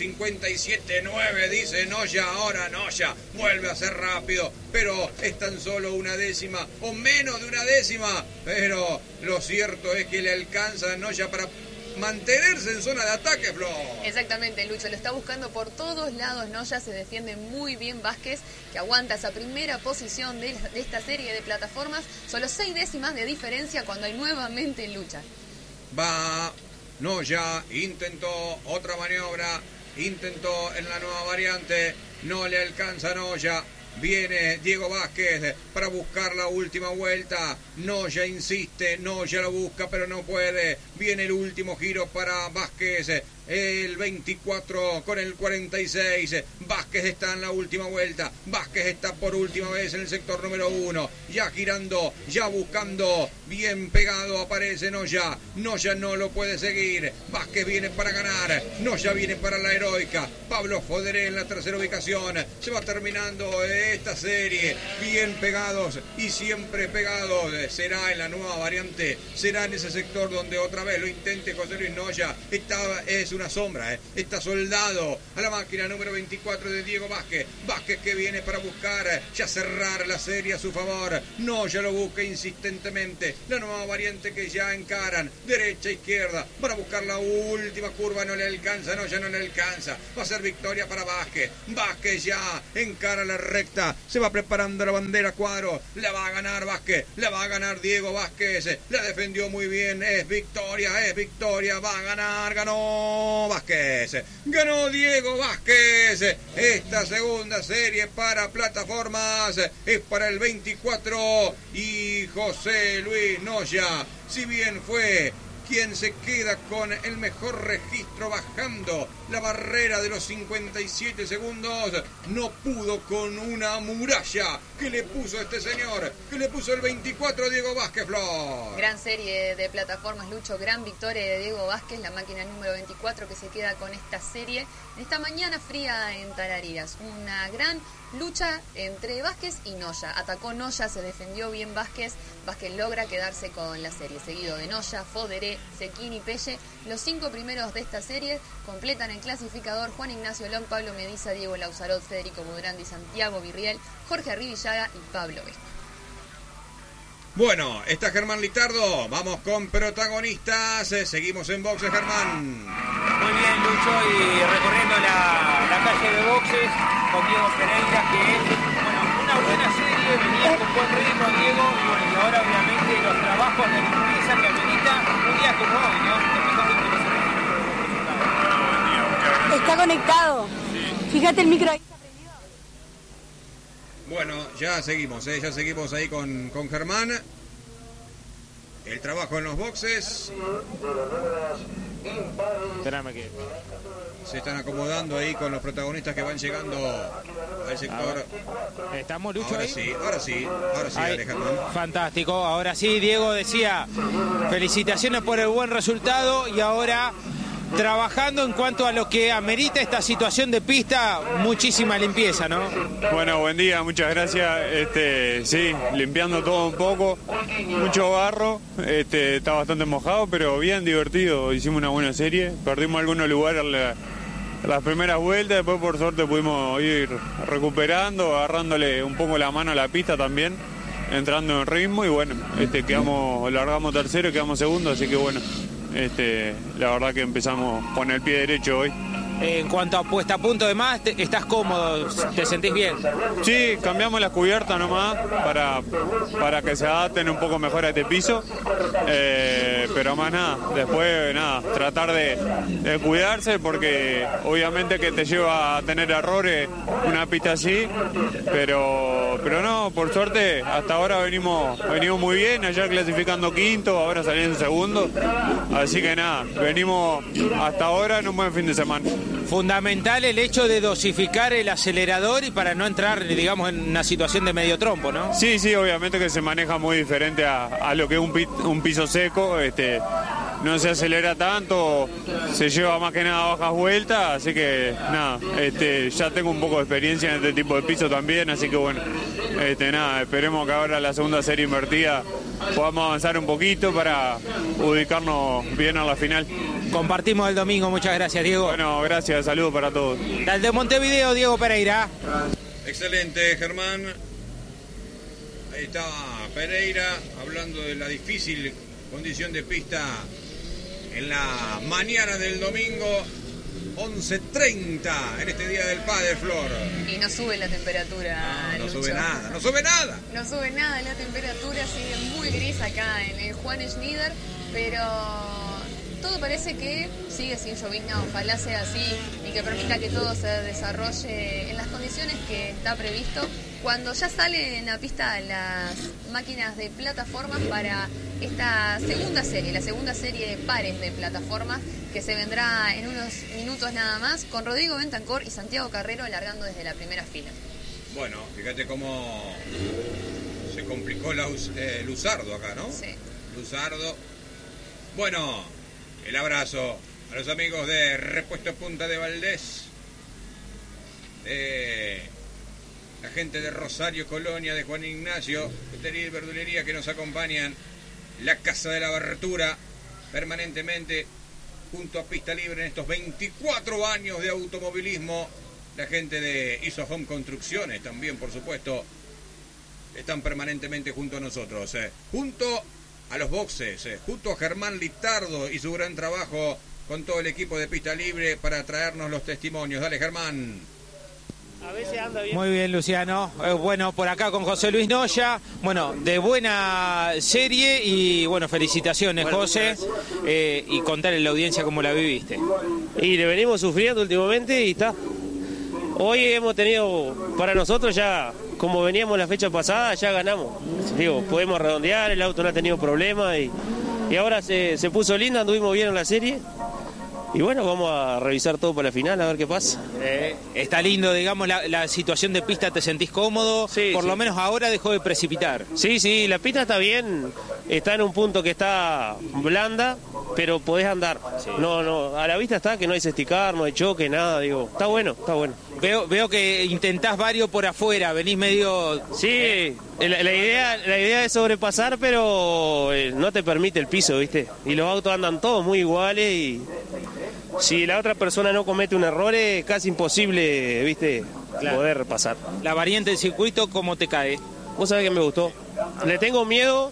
57.9 dice Noya. Ahora Noya vuelve a ser rápido, pero es tan solo una décima o menos de una décima. Pero lo cierto es que le alcanza a Noya para mantenerse en zona de ataque, Flo.
Exactamente, Lucho, lo está buscando por todos lados. Noya se defiende muy bien Vázquez, que aguanta esa primera posición de esta serie de plataformas. Solo 6 décimas de diferencia cuando hay nuevamente lucha.
Va Noya, intentó otra maniobra, intentó en la nueva variante, no le alcanza a Noya. Viene Diego Vázquez para buscar la última vuelta. Noya insiste, Noya lo busca pero no puede. Viene el último giro para Vázquez. el 24 con el 46. Vázquez está en la última vuelta. Vázquez está por última vez en el sector número 1. Ya girando, ya buscando. Bien pegado aparece Noya. Noya no lo puede seguir. Vázquez viene para ganar. Noya viene para la heroica. Pablo Foderé en la tercera ubicación. Se va terminando esta serie. Bien pegados y siempre pegados. Será en la nueva variante. Será en ese sector donde otra vez lo intente José Luis Noya. Es una sombra. Está soldado a la máquina número 24 de Diego Vázquez. Vázquez que viene para buscar ya cerrar la serie a su favor. Noya lo busca insistentemente. La nueva variante que ya encaran. Derecha, izquierda. Para buscar la última curva. No le alcanza. Noya no le alcanza. Va a ser victoria para Vázquez. Vázquez ya encara la recta. Se va preparando la bandera cuadro. La va a ganar Vázquez. La va a ganar Diego Vázquez. La defendió muy bien. Es victoria. Es victoria. Va a ganar. Ganó Vázquez. Ganó Diego Vázquez. Esta segunda serie para plataformas es para el 24 y José Luis Noya. Si bien fue quien se queda con el mejor registro bajando la barrera de los 57 segundos, no pudo con una muralla que le puso este señor, que le puso el 24 Diego Vázquez, Flor.
Gran serie de plataformas, Lucho, gran victoria de Diego Vázquez, la máquina número 24 que se queda con esta serie en esta mañana fría en Tarariras. Una gran lucha entre Vázquez y Noya. Atacó Noya, se defendió bien Vázquez. Vázquez logra quedarse con la serie, seguido de Noya, Foderé, Sequín y Pelle. Los 5 primeros de esta serie completan el clasificador Juan Ignacio Long, Pablo Mediza, Diego Lauzarot, Federico Budrandi, Santiago Virriel, Jorge Arribillaga y Pablo Vespa.
Bueno, está Germán Litardo. Vamos con protagonistas. Seguimos en boxes, Germán.
Muy bien, Lucho, y recorriendo la calle de boxes con Diego Pereira, que es una buena serie, venía con buen ritmo Diego, y ahora obviamente los trabajos de limpieza que amerita un día como hoy, ¿no?
Está conectado. Sí. Fíjate el micro ahí.
Bueno, ya seguimos ahí con Germán. El trabajo en los boxes.
Espérame que
se están acomodando ahí con los protagonistas que van llegando al sector.
¿Estamos, Lucho,
ahora
ahí?
Ahora sí, dale, Germán.
Fantástico, ahora sí, Diego decía, felicitaciones por el buen resultado y ahora trabajando en cuanto a lo que amerita esta situación de pista, muchísima limpieza, ¿no?
Bueno, buen día, muchas gracias. Sí, limpiando todo un poco, mucho barro, está bastante mojado, pero bien divertido. Hicimos una buena serie, perdimos algunos lugares las primeras vueltas, después por suerte pudimos ir recuperando, agarrándole un poco la mano a la pista también, entrando en ritmo y bueno, largamos tercero y quedamos segundo, así que bueno. La verdad que empezamos con el pie derecho hoy.
En cuanto a puesta a punto de más, ¿estás cómodo? ¿Te sentís bien?
Sí, cambiamos las cubiertas nomás para que se adapten un poco mejor a este piso, pero más nada, después nada, tratar de cuidarse porque obviamente que te lleva a tener errores una pista así, pero no, por suerte hasta ahora venimos muy bien, ayer clasificando quinto, ahora saliendo segundo, así que nada, venimos hasta ahora en un buen fin de semana.
Fundamental el hecho de dosificar el acelerador y para no entrar, digamos, en una situación de medio trompo, ¿no?
Sí, obviamente que se maneja muy diferente a lo que es un piso seco, no se acelera tanto, se lleva más que nada bajas vueltas, así que nada, ya tengo un poco de experiencia en este tipo de piso también, así que bueno, nada, esperemos que ahora la segunda serie invertida podamos avanzar un poquito para ubicarnos bien a la final.
Compartimos el domingo, muchas gracias, Diego.
Bueno, gracias, saludos para todos.
Desde Montevideo, Diego Pereira.
Excelente, Germán. Ahí está Pereira hablando de la difícil condición de pista en la mañana del domingo, 11:30 en este día del Padre, Flor.
Y no sube la temperatura,
no
Lucho.
sube nada. No sube nada
la temperatura, sigue muy gris acá en el Juan Schneider, pero todo parece que sigue sin llovizna, ojalá sea así y que permita que todo se desarrolle en las condiciones que está previsto. cuando ya salen a pista las máquinas de plataformas para esta segunda serie, la segunda serie de pares de plataformas que se vendrá en unos minutos nada más, con Rodrigo Bentancor y Santiago Carrero largando desde la primera fila.
Bueno, fíjate cómo se complicó Luzardo acá, ¿no? Sí. Luzardo. Bueno, el abrazo a los amigos de Repuesto Punta de Valdés, la gente de Rosario Colonia, de Juan Ignacio, Vetería y Verdulería, que nos acompañan, la Casa de la Abertura, permanentemente junto a Pista Libre en estos 24 años de automovilismo. La gente de Iso Home Construcciones también, por supuesto, están permanentemente junto a nosotros. Junto a los boxes, junto a Germán Litardo y su gran trabajo con todo el equipo de Pista Libre para traernos los testimonios. Dale, Germán.
A veces anda bien. Muy bien, Luciano. Bueno, por acá con José Luis Noya. Bueno, de buena serie y bueno, felicitaciones, bueno, José. Y contarle a la audiencia cómo la viviste.
Y le venimos sufriendo últimamente y está. Hoy hemos tenido, para nosotros ya, como veníamos la fecha pasada, ya ganamos. Digo, podemos redondear, el auto no ha tenido problemas y ahora se puso linda, anduvimos bien en la serie. Y bueno, vamos a revisar todo para la final, a ver qué pasa.
Está lindo, digamos, la situación de pista, ¿te sentís cómodo?
Sí,
por
sí.
lo menos ahora dejó de precipitar.
Sí, la pista está bien, está en un punto que está blanda, pero podés andar. Sí. No, a la vista está que no hay sesticar, no hay choque, nada, digo, está bueno.
Veo que intentás varios por afuera, venís medio...
Sí, la idea es sobrepasar, pero no te permite el piso, ¿viste? Y los autos andan todos muy iguales y... Si la otra persona no comete un error, es casi imposible, ¿viste? Claro. Poder pasar.
La variante del circuito, ¿cómo te cae?
Vos sabés que me gustó. Le tengo miedo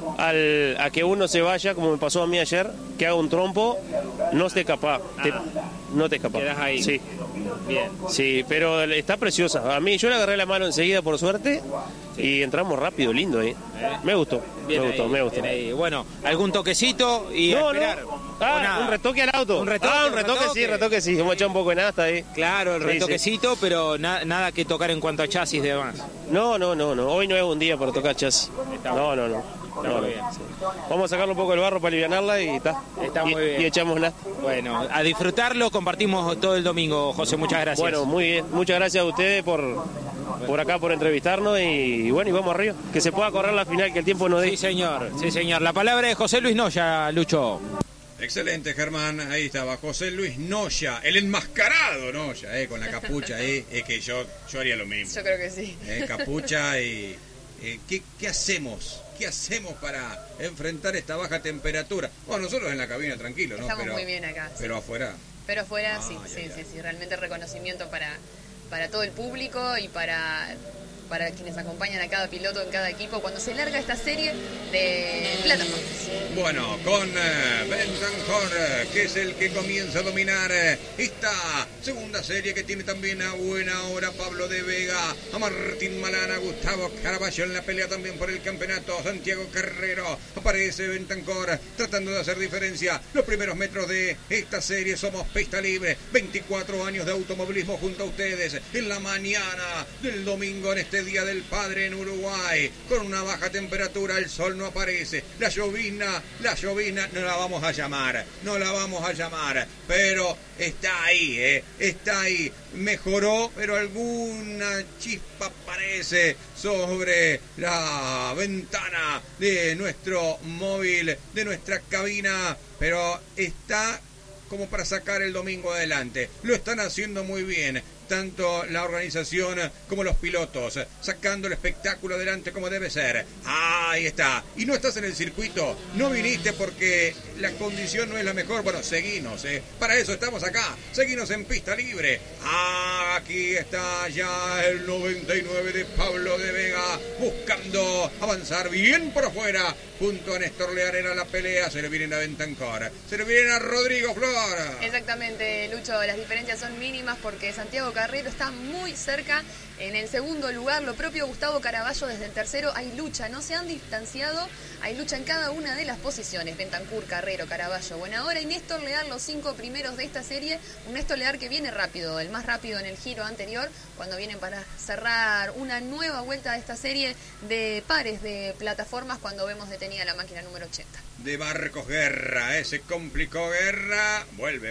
a que uno se vaya, como me pasó a mí ayer, que haga un trompo, no te escapás. No te escapás.
Quedás ahí.
Sí.
Bien.
Sí, pero está preciosa. A mí, yo le agarré la mano enseguida, por suerte, y entramos rápido, lindo ahí. Me gustó. Me gustó.
Bueno, ¿algún toquecito y a esperar?
Un retoque al auto. Un retoque sí. Hemos echado un poco de nasta ahí.
Claro, el retoquecito, sí. Pero nada que tocar en cuanto a chasis de demás.
No. Hoy no es un día para tocar chasis. No.
Bien.
Sí. Vamos a sacarle un poco del barro para alivianarla y está.
Está muy bien.
Y echamos nasta.
Bueno, a disfrutarlo, compartimos todo el domingo, José, muchas gracias.
Bueno, muy bien. Muchas gracias a ustedes por acá, por entrevistarnos y bueno, y vamos arriba. Que se pueda correr la final, que el tiempo nos dé.
Sí, señor. La palabra de José Luis Noya, Lucho.
Excelente, Germán. Ahí estaba José Luis Noya, el enmascarado Noya, con la capucha ahí. Es que yo haría lo mismo.
Yo creo que sí.
Capucha y... ¿Qué hacemos? ¿Qué hacemos para enfrentar esta baja temperatura? Bueno, nosotros en la cabina tranquilos, ¿no?
Estamos muy bien acá.
Pero afuera.
Pero afuera, sí. Realmente reconocimiento para todo el público y para quienes acompañan a cada piloto en cada equipo cuando se larga esta serie de plataformas.
Bueno, con Bentancor, que es el que comienza a dominar esta segunda serie, que tiene también a buena hora Pablo de Vega, a Martín Malana, Gustavo Caraballo en la pelea también por el campeonato, Santiago Carrero, aparece Bentancor tratando de hacer diferencia. Los primeros metros de esta serie, somos Pista Libre, 24 años de automovilismo junto a ustedes en la mañana del domingo, en este Día del Padre en Uruguay, con una baja temperatura, el sol no aparece, la llovizna no la vamos a llamar, pero está ahí, mejoró, pero alguna chispa aparece sobre la ventana de nuestro móvil, de nuestra cabina, pero está como para sacar el domingo adelante. Lo están haciendo muy bien, tanto la organización como los pilotos, sacando el espectáculo adelante como debe ser. Ahí está. Y no estás en el circuito, no viniste porque la condición no es la mejor. Bueno, seguinos, para eso estamos acá. Seguinos en Pista Libre. Aquí está ya el 99 de Pablo de Vega, buscando buscando avanzar bien por afuera. Junto a Néstor Leal era la pelea. Se le vienen a Bentancor. Se le vienen a Rodrigo Flor.
Exactamente, Lucho. Las diferencias son mínimas porque Santiago Carrero está muy cerca en el segundo lugar. Lo propio Gustavo Caraballo desde el tercero. Hay lucha, no se han distanciado. Hay lucha en cada una de las posiciones. Bentancur, Carrero, Caraballo, Buenahora y Néstor Leal, los 5 primeros de esta serie. Un Néstor Leal que viene rápido, el más rápido en el giro anterior, cuando vienen para cerrar una nueva vuelta de esta serie de pares de plataformas cuando vemos detenida la máquina número 80.
De Barcos Guerra, se complicó Guerra, vuelve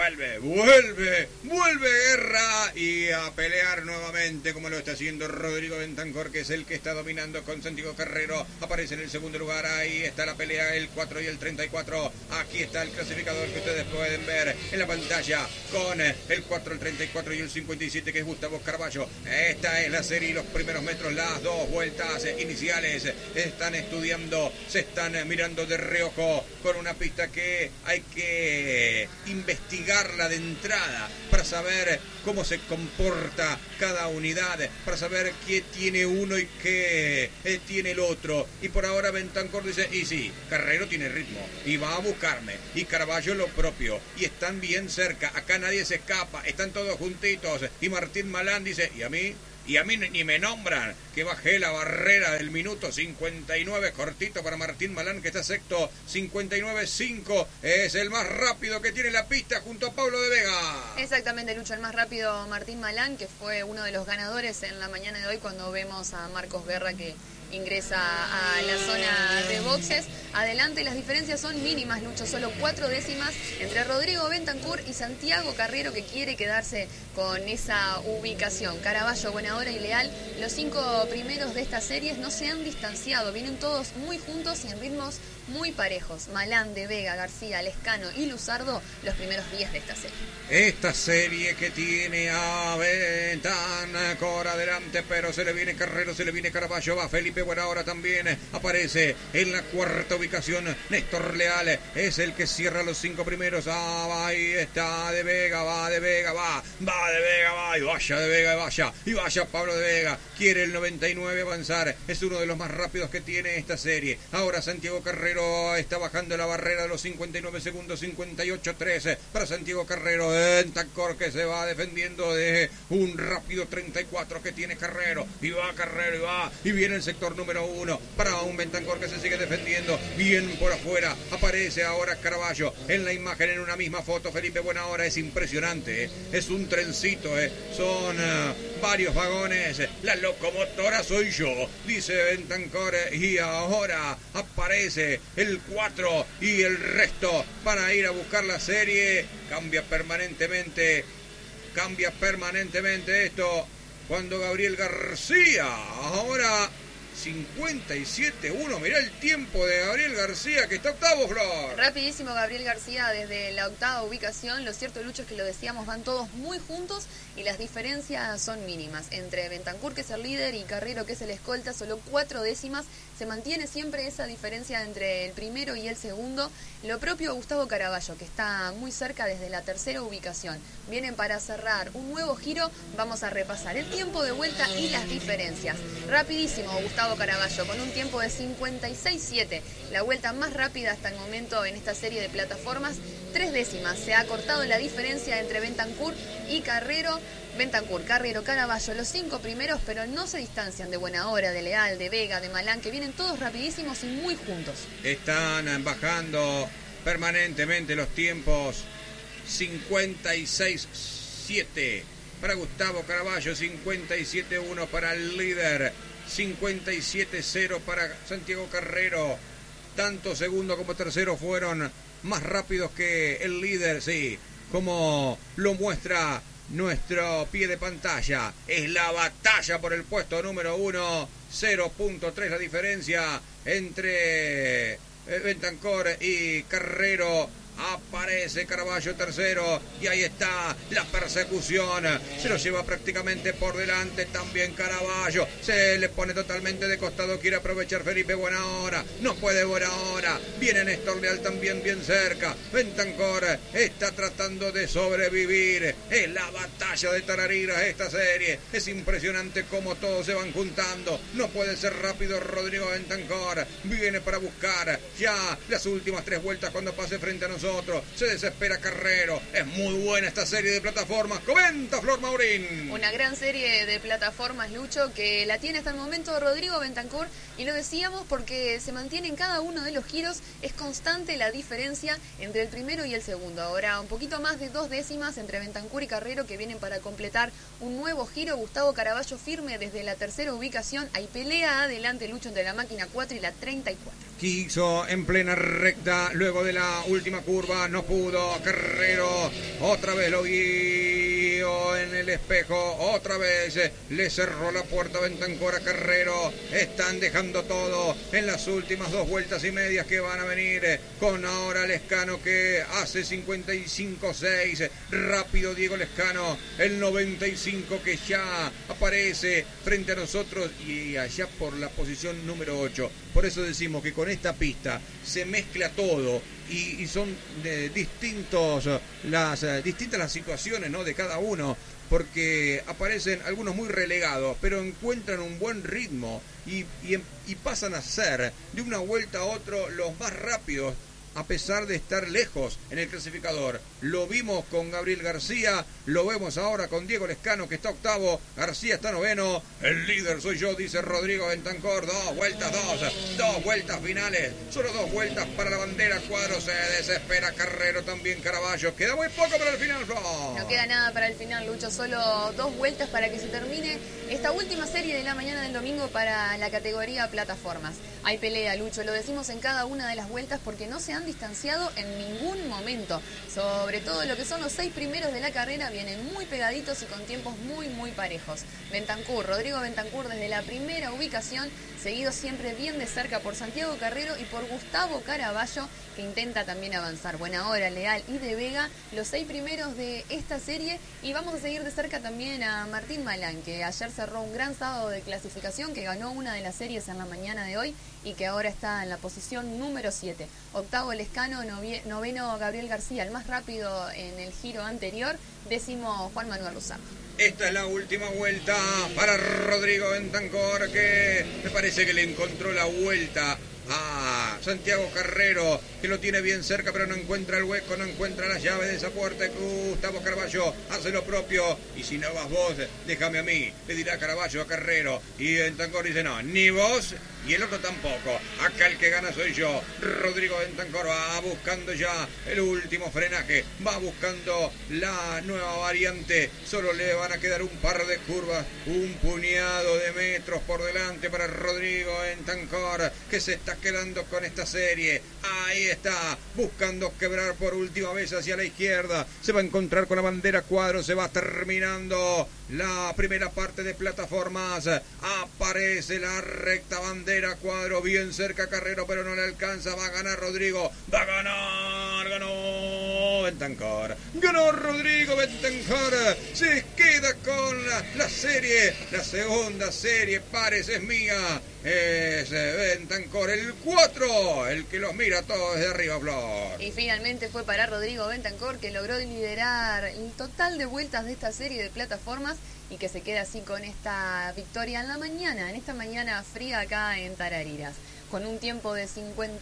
Guerra y a pelear nuevamente como lo está haciendo Rodrigo Bentancor, que es el que está dominando con Santiago Carrero. Aparece en el segundo lugar, ahí está la pelea, el 4 y el 34. Aquí está el clasificador que ustedes pueden ver en la pantalla con el 4, el 34 y el 57, que es Gustavo Caraballo. Esta es la serie y los primeros metros, las 2 vueltas iniciales. Están estudiando, se están mirando de reojo con una pista que hay que investigarla de entrada para saber cómo se comporta cada unidad, para saber qué tiene uno y qué tiene el otro. Y por ahora Bentancor dice, y sí, Carrero tiene ritmo y va a buscarme, y Caraballo lo propio, y están bien cerca, acá nadie se escapa, están todos juntitos. Y Martín Malán dice, y a mí ni me nombran, que bajé la barrera del minuto 59, cortito para Martín Malán, que está sexto, 59.5, es el más rápido que tiene la pista junto a Pablo de Vega.
Exactamente, Lucho, el más rápido Martín Malán, que fue uno de los ganadores en la mañana de hoy cuando vemos a Marcos Guerra que ingresa a la zona de boxes. Adelante, las diferencias son mínimas, Lucho, solo 4 décimas entre Rodrigo Bentancur y Santiago Carrero, que quiere quedarse con esa ubicación. Caraballo, Buenahora y Leal, los 5 primeros de estas series, no se han distanciado, vienen todos muy juntos y en ritmos muy parejos. Malán, de Vega, García, Lescano y Luzardo, los primeros 10 de esta serie.
Esta serie que tiene a Bentancor adelante, pero se le viene Carrero, se le viene Caraballo, va Felipe Buenahora también, aparece en la cuarta ubicación Néstor Leal, es el que cierra los 5 primeros. Ahí está de Vega, va de Vega, va de Vega, va, y vaya de Vega, y vaya Pablo de Vega, quiere el 99 avanzar, es uno de los más rápidos que tiene esta serie. Ahora Santiago Carrero está bajando la barrera de los 59 segundos, 58.3 para Santiago Carrero. Bentancor, que se va defendiendo de un rápido 34 que tiene Carrero, y va Carrero, y va, y viene el sector número 1 para un Bentancor que se sigue defendiendo bien por afuera. Aparece ahora Caraballo en la imagen, en una misma foto. Felipe Buenahora, es impresionante, es un trencito, son varios vagones, la locomotora soy yo, dice Bentancor, y ahora aparece el 4 y el resto para ir a buscar la serie. Cambia permanentemente esto cuando Gabriel García, ahora 57.1, mirá el tiempo de Gabriel García, que está octavo, Flor.
Rapidísimo Gabriel García desde la octava ubicación. Lo cierto, Lucho, es que lo decíamos, van todos muy juntos y las diferencias son mínimas. Entre Bentancur, que es el líder, y Carrero, que es el escolta, solo 4 décimas. Se mantiene siempre esa diferencia entre el primero y el segundo. Lo propio Gustavo Caraballo, que está muy cerca desde la tercera ubicación. Vienen para cerrar un nuevo giro. Vamos a repasar el tiempo de vuelta y las diferencias. Rapidísimo Gustavo Caraballo, con un tiempo de 56.7, la vuelta más rápida hasta el momento en esta serie de plataformas. 3 décimas se ha cortado la diferencia entre Bentancur y Carrero. Bentancur, Carrero, Caraballo, los 5 primeros, pero no se distancian de Buenahora, de Leal, de Vega, de Malán, que vienen todos rapidísimos y muy juntos.
Están bajando permanentemente los tiempos. 56.7 para Gustavo Caraballo, 57.1 para el líder, 57.0 para Santiago Carrero. Tanto segundo como tercero fueron más rápidos que el líder, sí, como lo muestra nuestro pie de pantalla. Es la batalla por el puesto número 1, 0.3 la diferencia entre Bentancor y Carrero. Aparece Caraballo tercero y ahí está la persecución. Se lo lleva prácticamente por delante también Caraballo. Se le pone totalmente de costado. Quiere aprovechar Felipe Buenahora. No puede Buenahora. Viene Néstor Leal también bien cerca. Bentancor está tratando de sobrevivir. Es la batalla de Tarariras esta serie. Es impresionante cómo todos se van juntando. No puede ser rápido Rodrigo Bentancor. Viene para buscar ya las últimas 3 vueltas cuando pase frente a nosotros. Se desespera Carrero. Es muy buena esta serie de plataformas. Comenta Flor Maurín.
Una gran serie de plataformas, Lucho, que la tiene hasta el momento Rodrigo Bentancor. Y lo decíamos porque se mantiene en cada uno de los giros. Es constante la diferencia entre el primero y el segundo. Ahora un poquito más de 2 décimas entre Bentancor y Carrero, que vienen para completar un nuevo giro. Gustavo Caraballo firme desde la tercera ubicación. Hay pelea adelante, Lucho, entre la máquina 4 y la 34.
Quiso en plena recta, luego de la última curva, no pudo. Carrero otra vez lo vio en el espejo, otra vez le cerró la puerta a Bentancor a Carrero. Están dejando todo en las últimas 2 vueltas y medias que van a venir, con ahora Lescano que hace 55.6, rápido Diego Lescano, el 95 que ya aparece frente a nosotros y allá por la posición número 8. Por eso decimos que con esta pista se mezcla todo y son distintas las situaciones, ¿no?, de cada uno, porque aparecen algunos muy relegados, pero encuentran un buen ritmo y pasan a ser de una vuelta a otro los más rápidos, a pesar de estar lejos en el clasificador. Lo vimos con Gabriel García, lo vemos ahora con Diego Lescano, que está octavo, García está noveno. El líder soy yo, dice Rodrigo Bentancor. 2 vueltas finales, solo 2 vueltas para la bandera. Cuadro, se desespera Carrero, también Caraballo. Queda muy poco para el final, Flo.
No queda nada para el final, Lucho, solo 2 vueltas para que se termine esta última serie de la mañana del domingo para la categoría plataformas. Hay pelea, Lucho, lo decimos en cada una de las vueltas porque no se han distanciado en ningún momento. Sobre todo lo que son los 6 primeros de la carrera vienen muy pegaditos y con tiempos muy parejos. Rodrigo Bentancor desde la primera ubicación, seguido siempre bien de cerca por Santiago Carrero y por Gustavo Caraballo, que intenta también avanzar. Buenahora, Leal y De Vega, los 6 primeros de esta serie. Y vamos a seguir de cerca también a Martín Malán, que ayer cerró un gran sábado de clasificación, que ganó una de las series en la mañana de hoy y que ahora está en la posición número 7. Octavo Lescano, noveno Gabriel García, el más rápido en el giro anterior, 10º Juan Manuel Luzardo.
Esta es la última vuelta para Rodrigo Bentancor, que me parece que le encontró la vuelta a Santiago Carrero, que lo tiene bien cerca, pero no encuentra el hueco, no encuentra la llave de esa puerta. Gustavo Caraballo hace lo propio, y si no vas vos, déjame a mí, le dirá Caraballo a Carrero, y Bentancor dice no, ni vos y el otro tampoco, acá el que gana soy yo. Rodrigo Bentancor va buscando ya el último frenaje, va buscando la nueva variante, solo le van a quedar un par de curvas, un puñado de metros por delante para Rodrigo Bentancor, que se está quedando con esta serie. Ahí está, buscando quebrar por última vez hacia la izquierda, se va a encontrar con la bandera Cuadro, se va terminando la primera parte de plataformas, aparece la recta bandera Cuadro, bien cerca Carrero, pero no le alcanza, va a ganar Rodrigo, va a ganar, ganó Bentancor, ganó Rodrigo Bentancor, se queda con la serie, la segunda serie, pares es mía, es Bentancor, el 4, el que los mira todos desde arriba, Flor.
Y finalmente fue para Rodrigo Bentancor, que logró liderar el total de vueltas de esta serie de plataformas y que se queda así con esta victoria en esta mañana fría acá en Tarariras. Con un tiempo de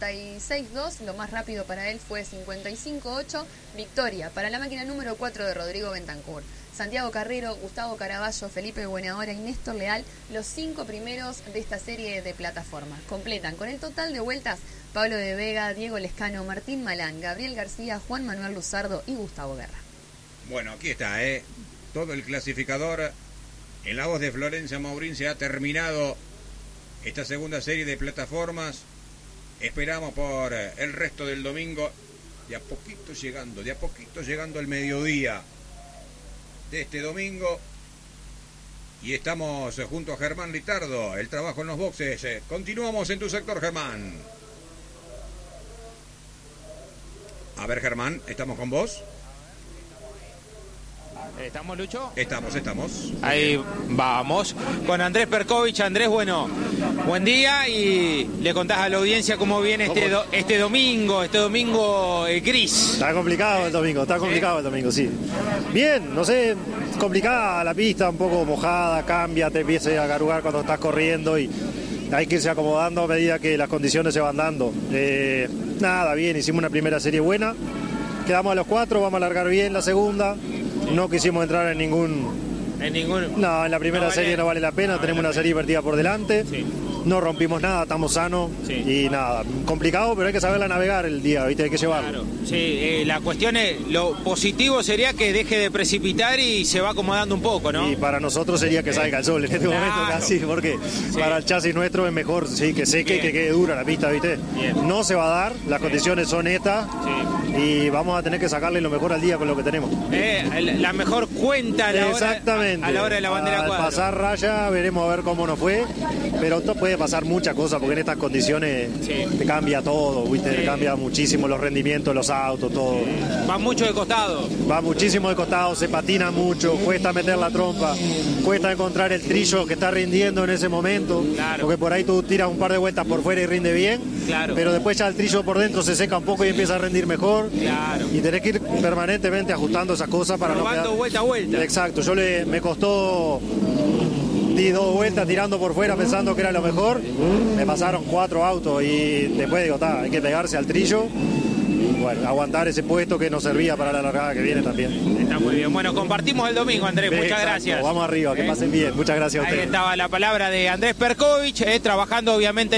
56.2, lo más rápido para él fue 55.8, victoria para la máquina número 4 de Rodrigo Bentancor. Santiago Carrero, Gustavo Caraballo, Felipe Buenahora y Néstor Leal, los 5 primeros de esta serie de plataformas. Completan con el total de vueltas Pablo De Vega, Diego Lescano, Martín Malán, Gabriel García, Juan Manuel Luzardo y Gustavo Guerra.
Bueno, aquí está, todo el clasificador. En la voz de Florencia Maurín se ha terminado esta segunda serie de plataformas. Esperamos por el resto del domingo, de a poquito llegando el mediodía de este domingo. Y estamos junto a Germán Litardo, el trabajo en los boxes. Continuamos en tu sector, Germán. A ver, Germán, ¿estamos con vos?
¿Estamos, Lucho?
Estamos.
Ahí vamos. Con Andrés Perkovich. Andrés, bueno, buen día y le contás a la audiencia cómo viene este domingo gris.
Está complicado el domingo, sí. Bien, no sé, complicada la pista, un poco mojada, cambia, te empieza a garugar cuando estás corriendo y hay que irse acomodando a medida que las condiciones se van dando. Nada, bien, hicimos una primera serie buena, quedamos a los 4, vamos a alargar bien la segunda. No quisimos entrar en ningún... No, en la primera serie no vale la pena, tenemos una serie invertida por delante. Sí. No rompimos nada, estamos sanos y nada, complicado, pero hay que saberla navegar el día, ¿viste? Hay que llevarlo.
Claro. Sí, la cuestión es, lo positivo sería que deje de precipitar y se va acomodando un poco, ¿no?
Y para nosotros sería que salga el sol en este momento casi, porque para el chasis nuestro es mejor que seque y que quede dura la pista, ¿viste? Bien. No se va a dar, las condiciones son estas y vamos a tener que sacarle lo mejor al día con lo que tenemos.
La mejor cuenta a la hora de la bandera cuadro.
Al pasar raya veremos a ver cómo nos fue, pero esto puede pasar muchas cosas porque en estas condiciones te cambia todo, ¿viste? Te cambia muchísimo los rendimientos de los autos, todo.
Va mucho de costado.
Va muchísimo de costado, se patina mucho, cuesta meter la trompa, cuesta encontrar el trillo que está rindiendo en ese momento, porque por ahí tú tiras un par de vueltas por fuera y rinde bien, pero después ya el trillo por dentro se seca un poco y empieza a rendir mejor, y tenés que ir permanentemente ajustando esas cosas para no quedar...
vuelta a vuelta.
Exacto, me costó... Di 2 vueltas tirando por fuera pensando que era lo mejor, me pasaron 4 autos y después digo, hay que pegarse al trillo y bueno, aguantar ese puesto que nos servía para la largada que viene también.
Está muy bien, bueno, compartimos el domingo, Andrés, muchas gracias.
Vamos arriba, que pasen bien, muchas gracias a ustedes.
Ahí estaba la palabra de Andrés Perkovich, trabajando obviamente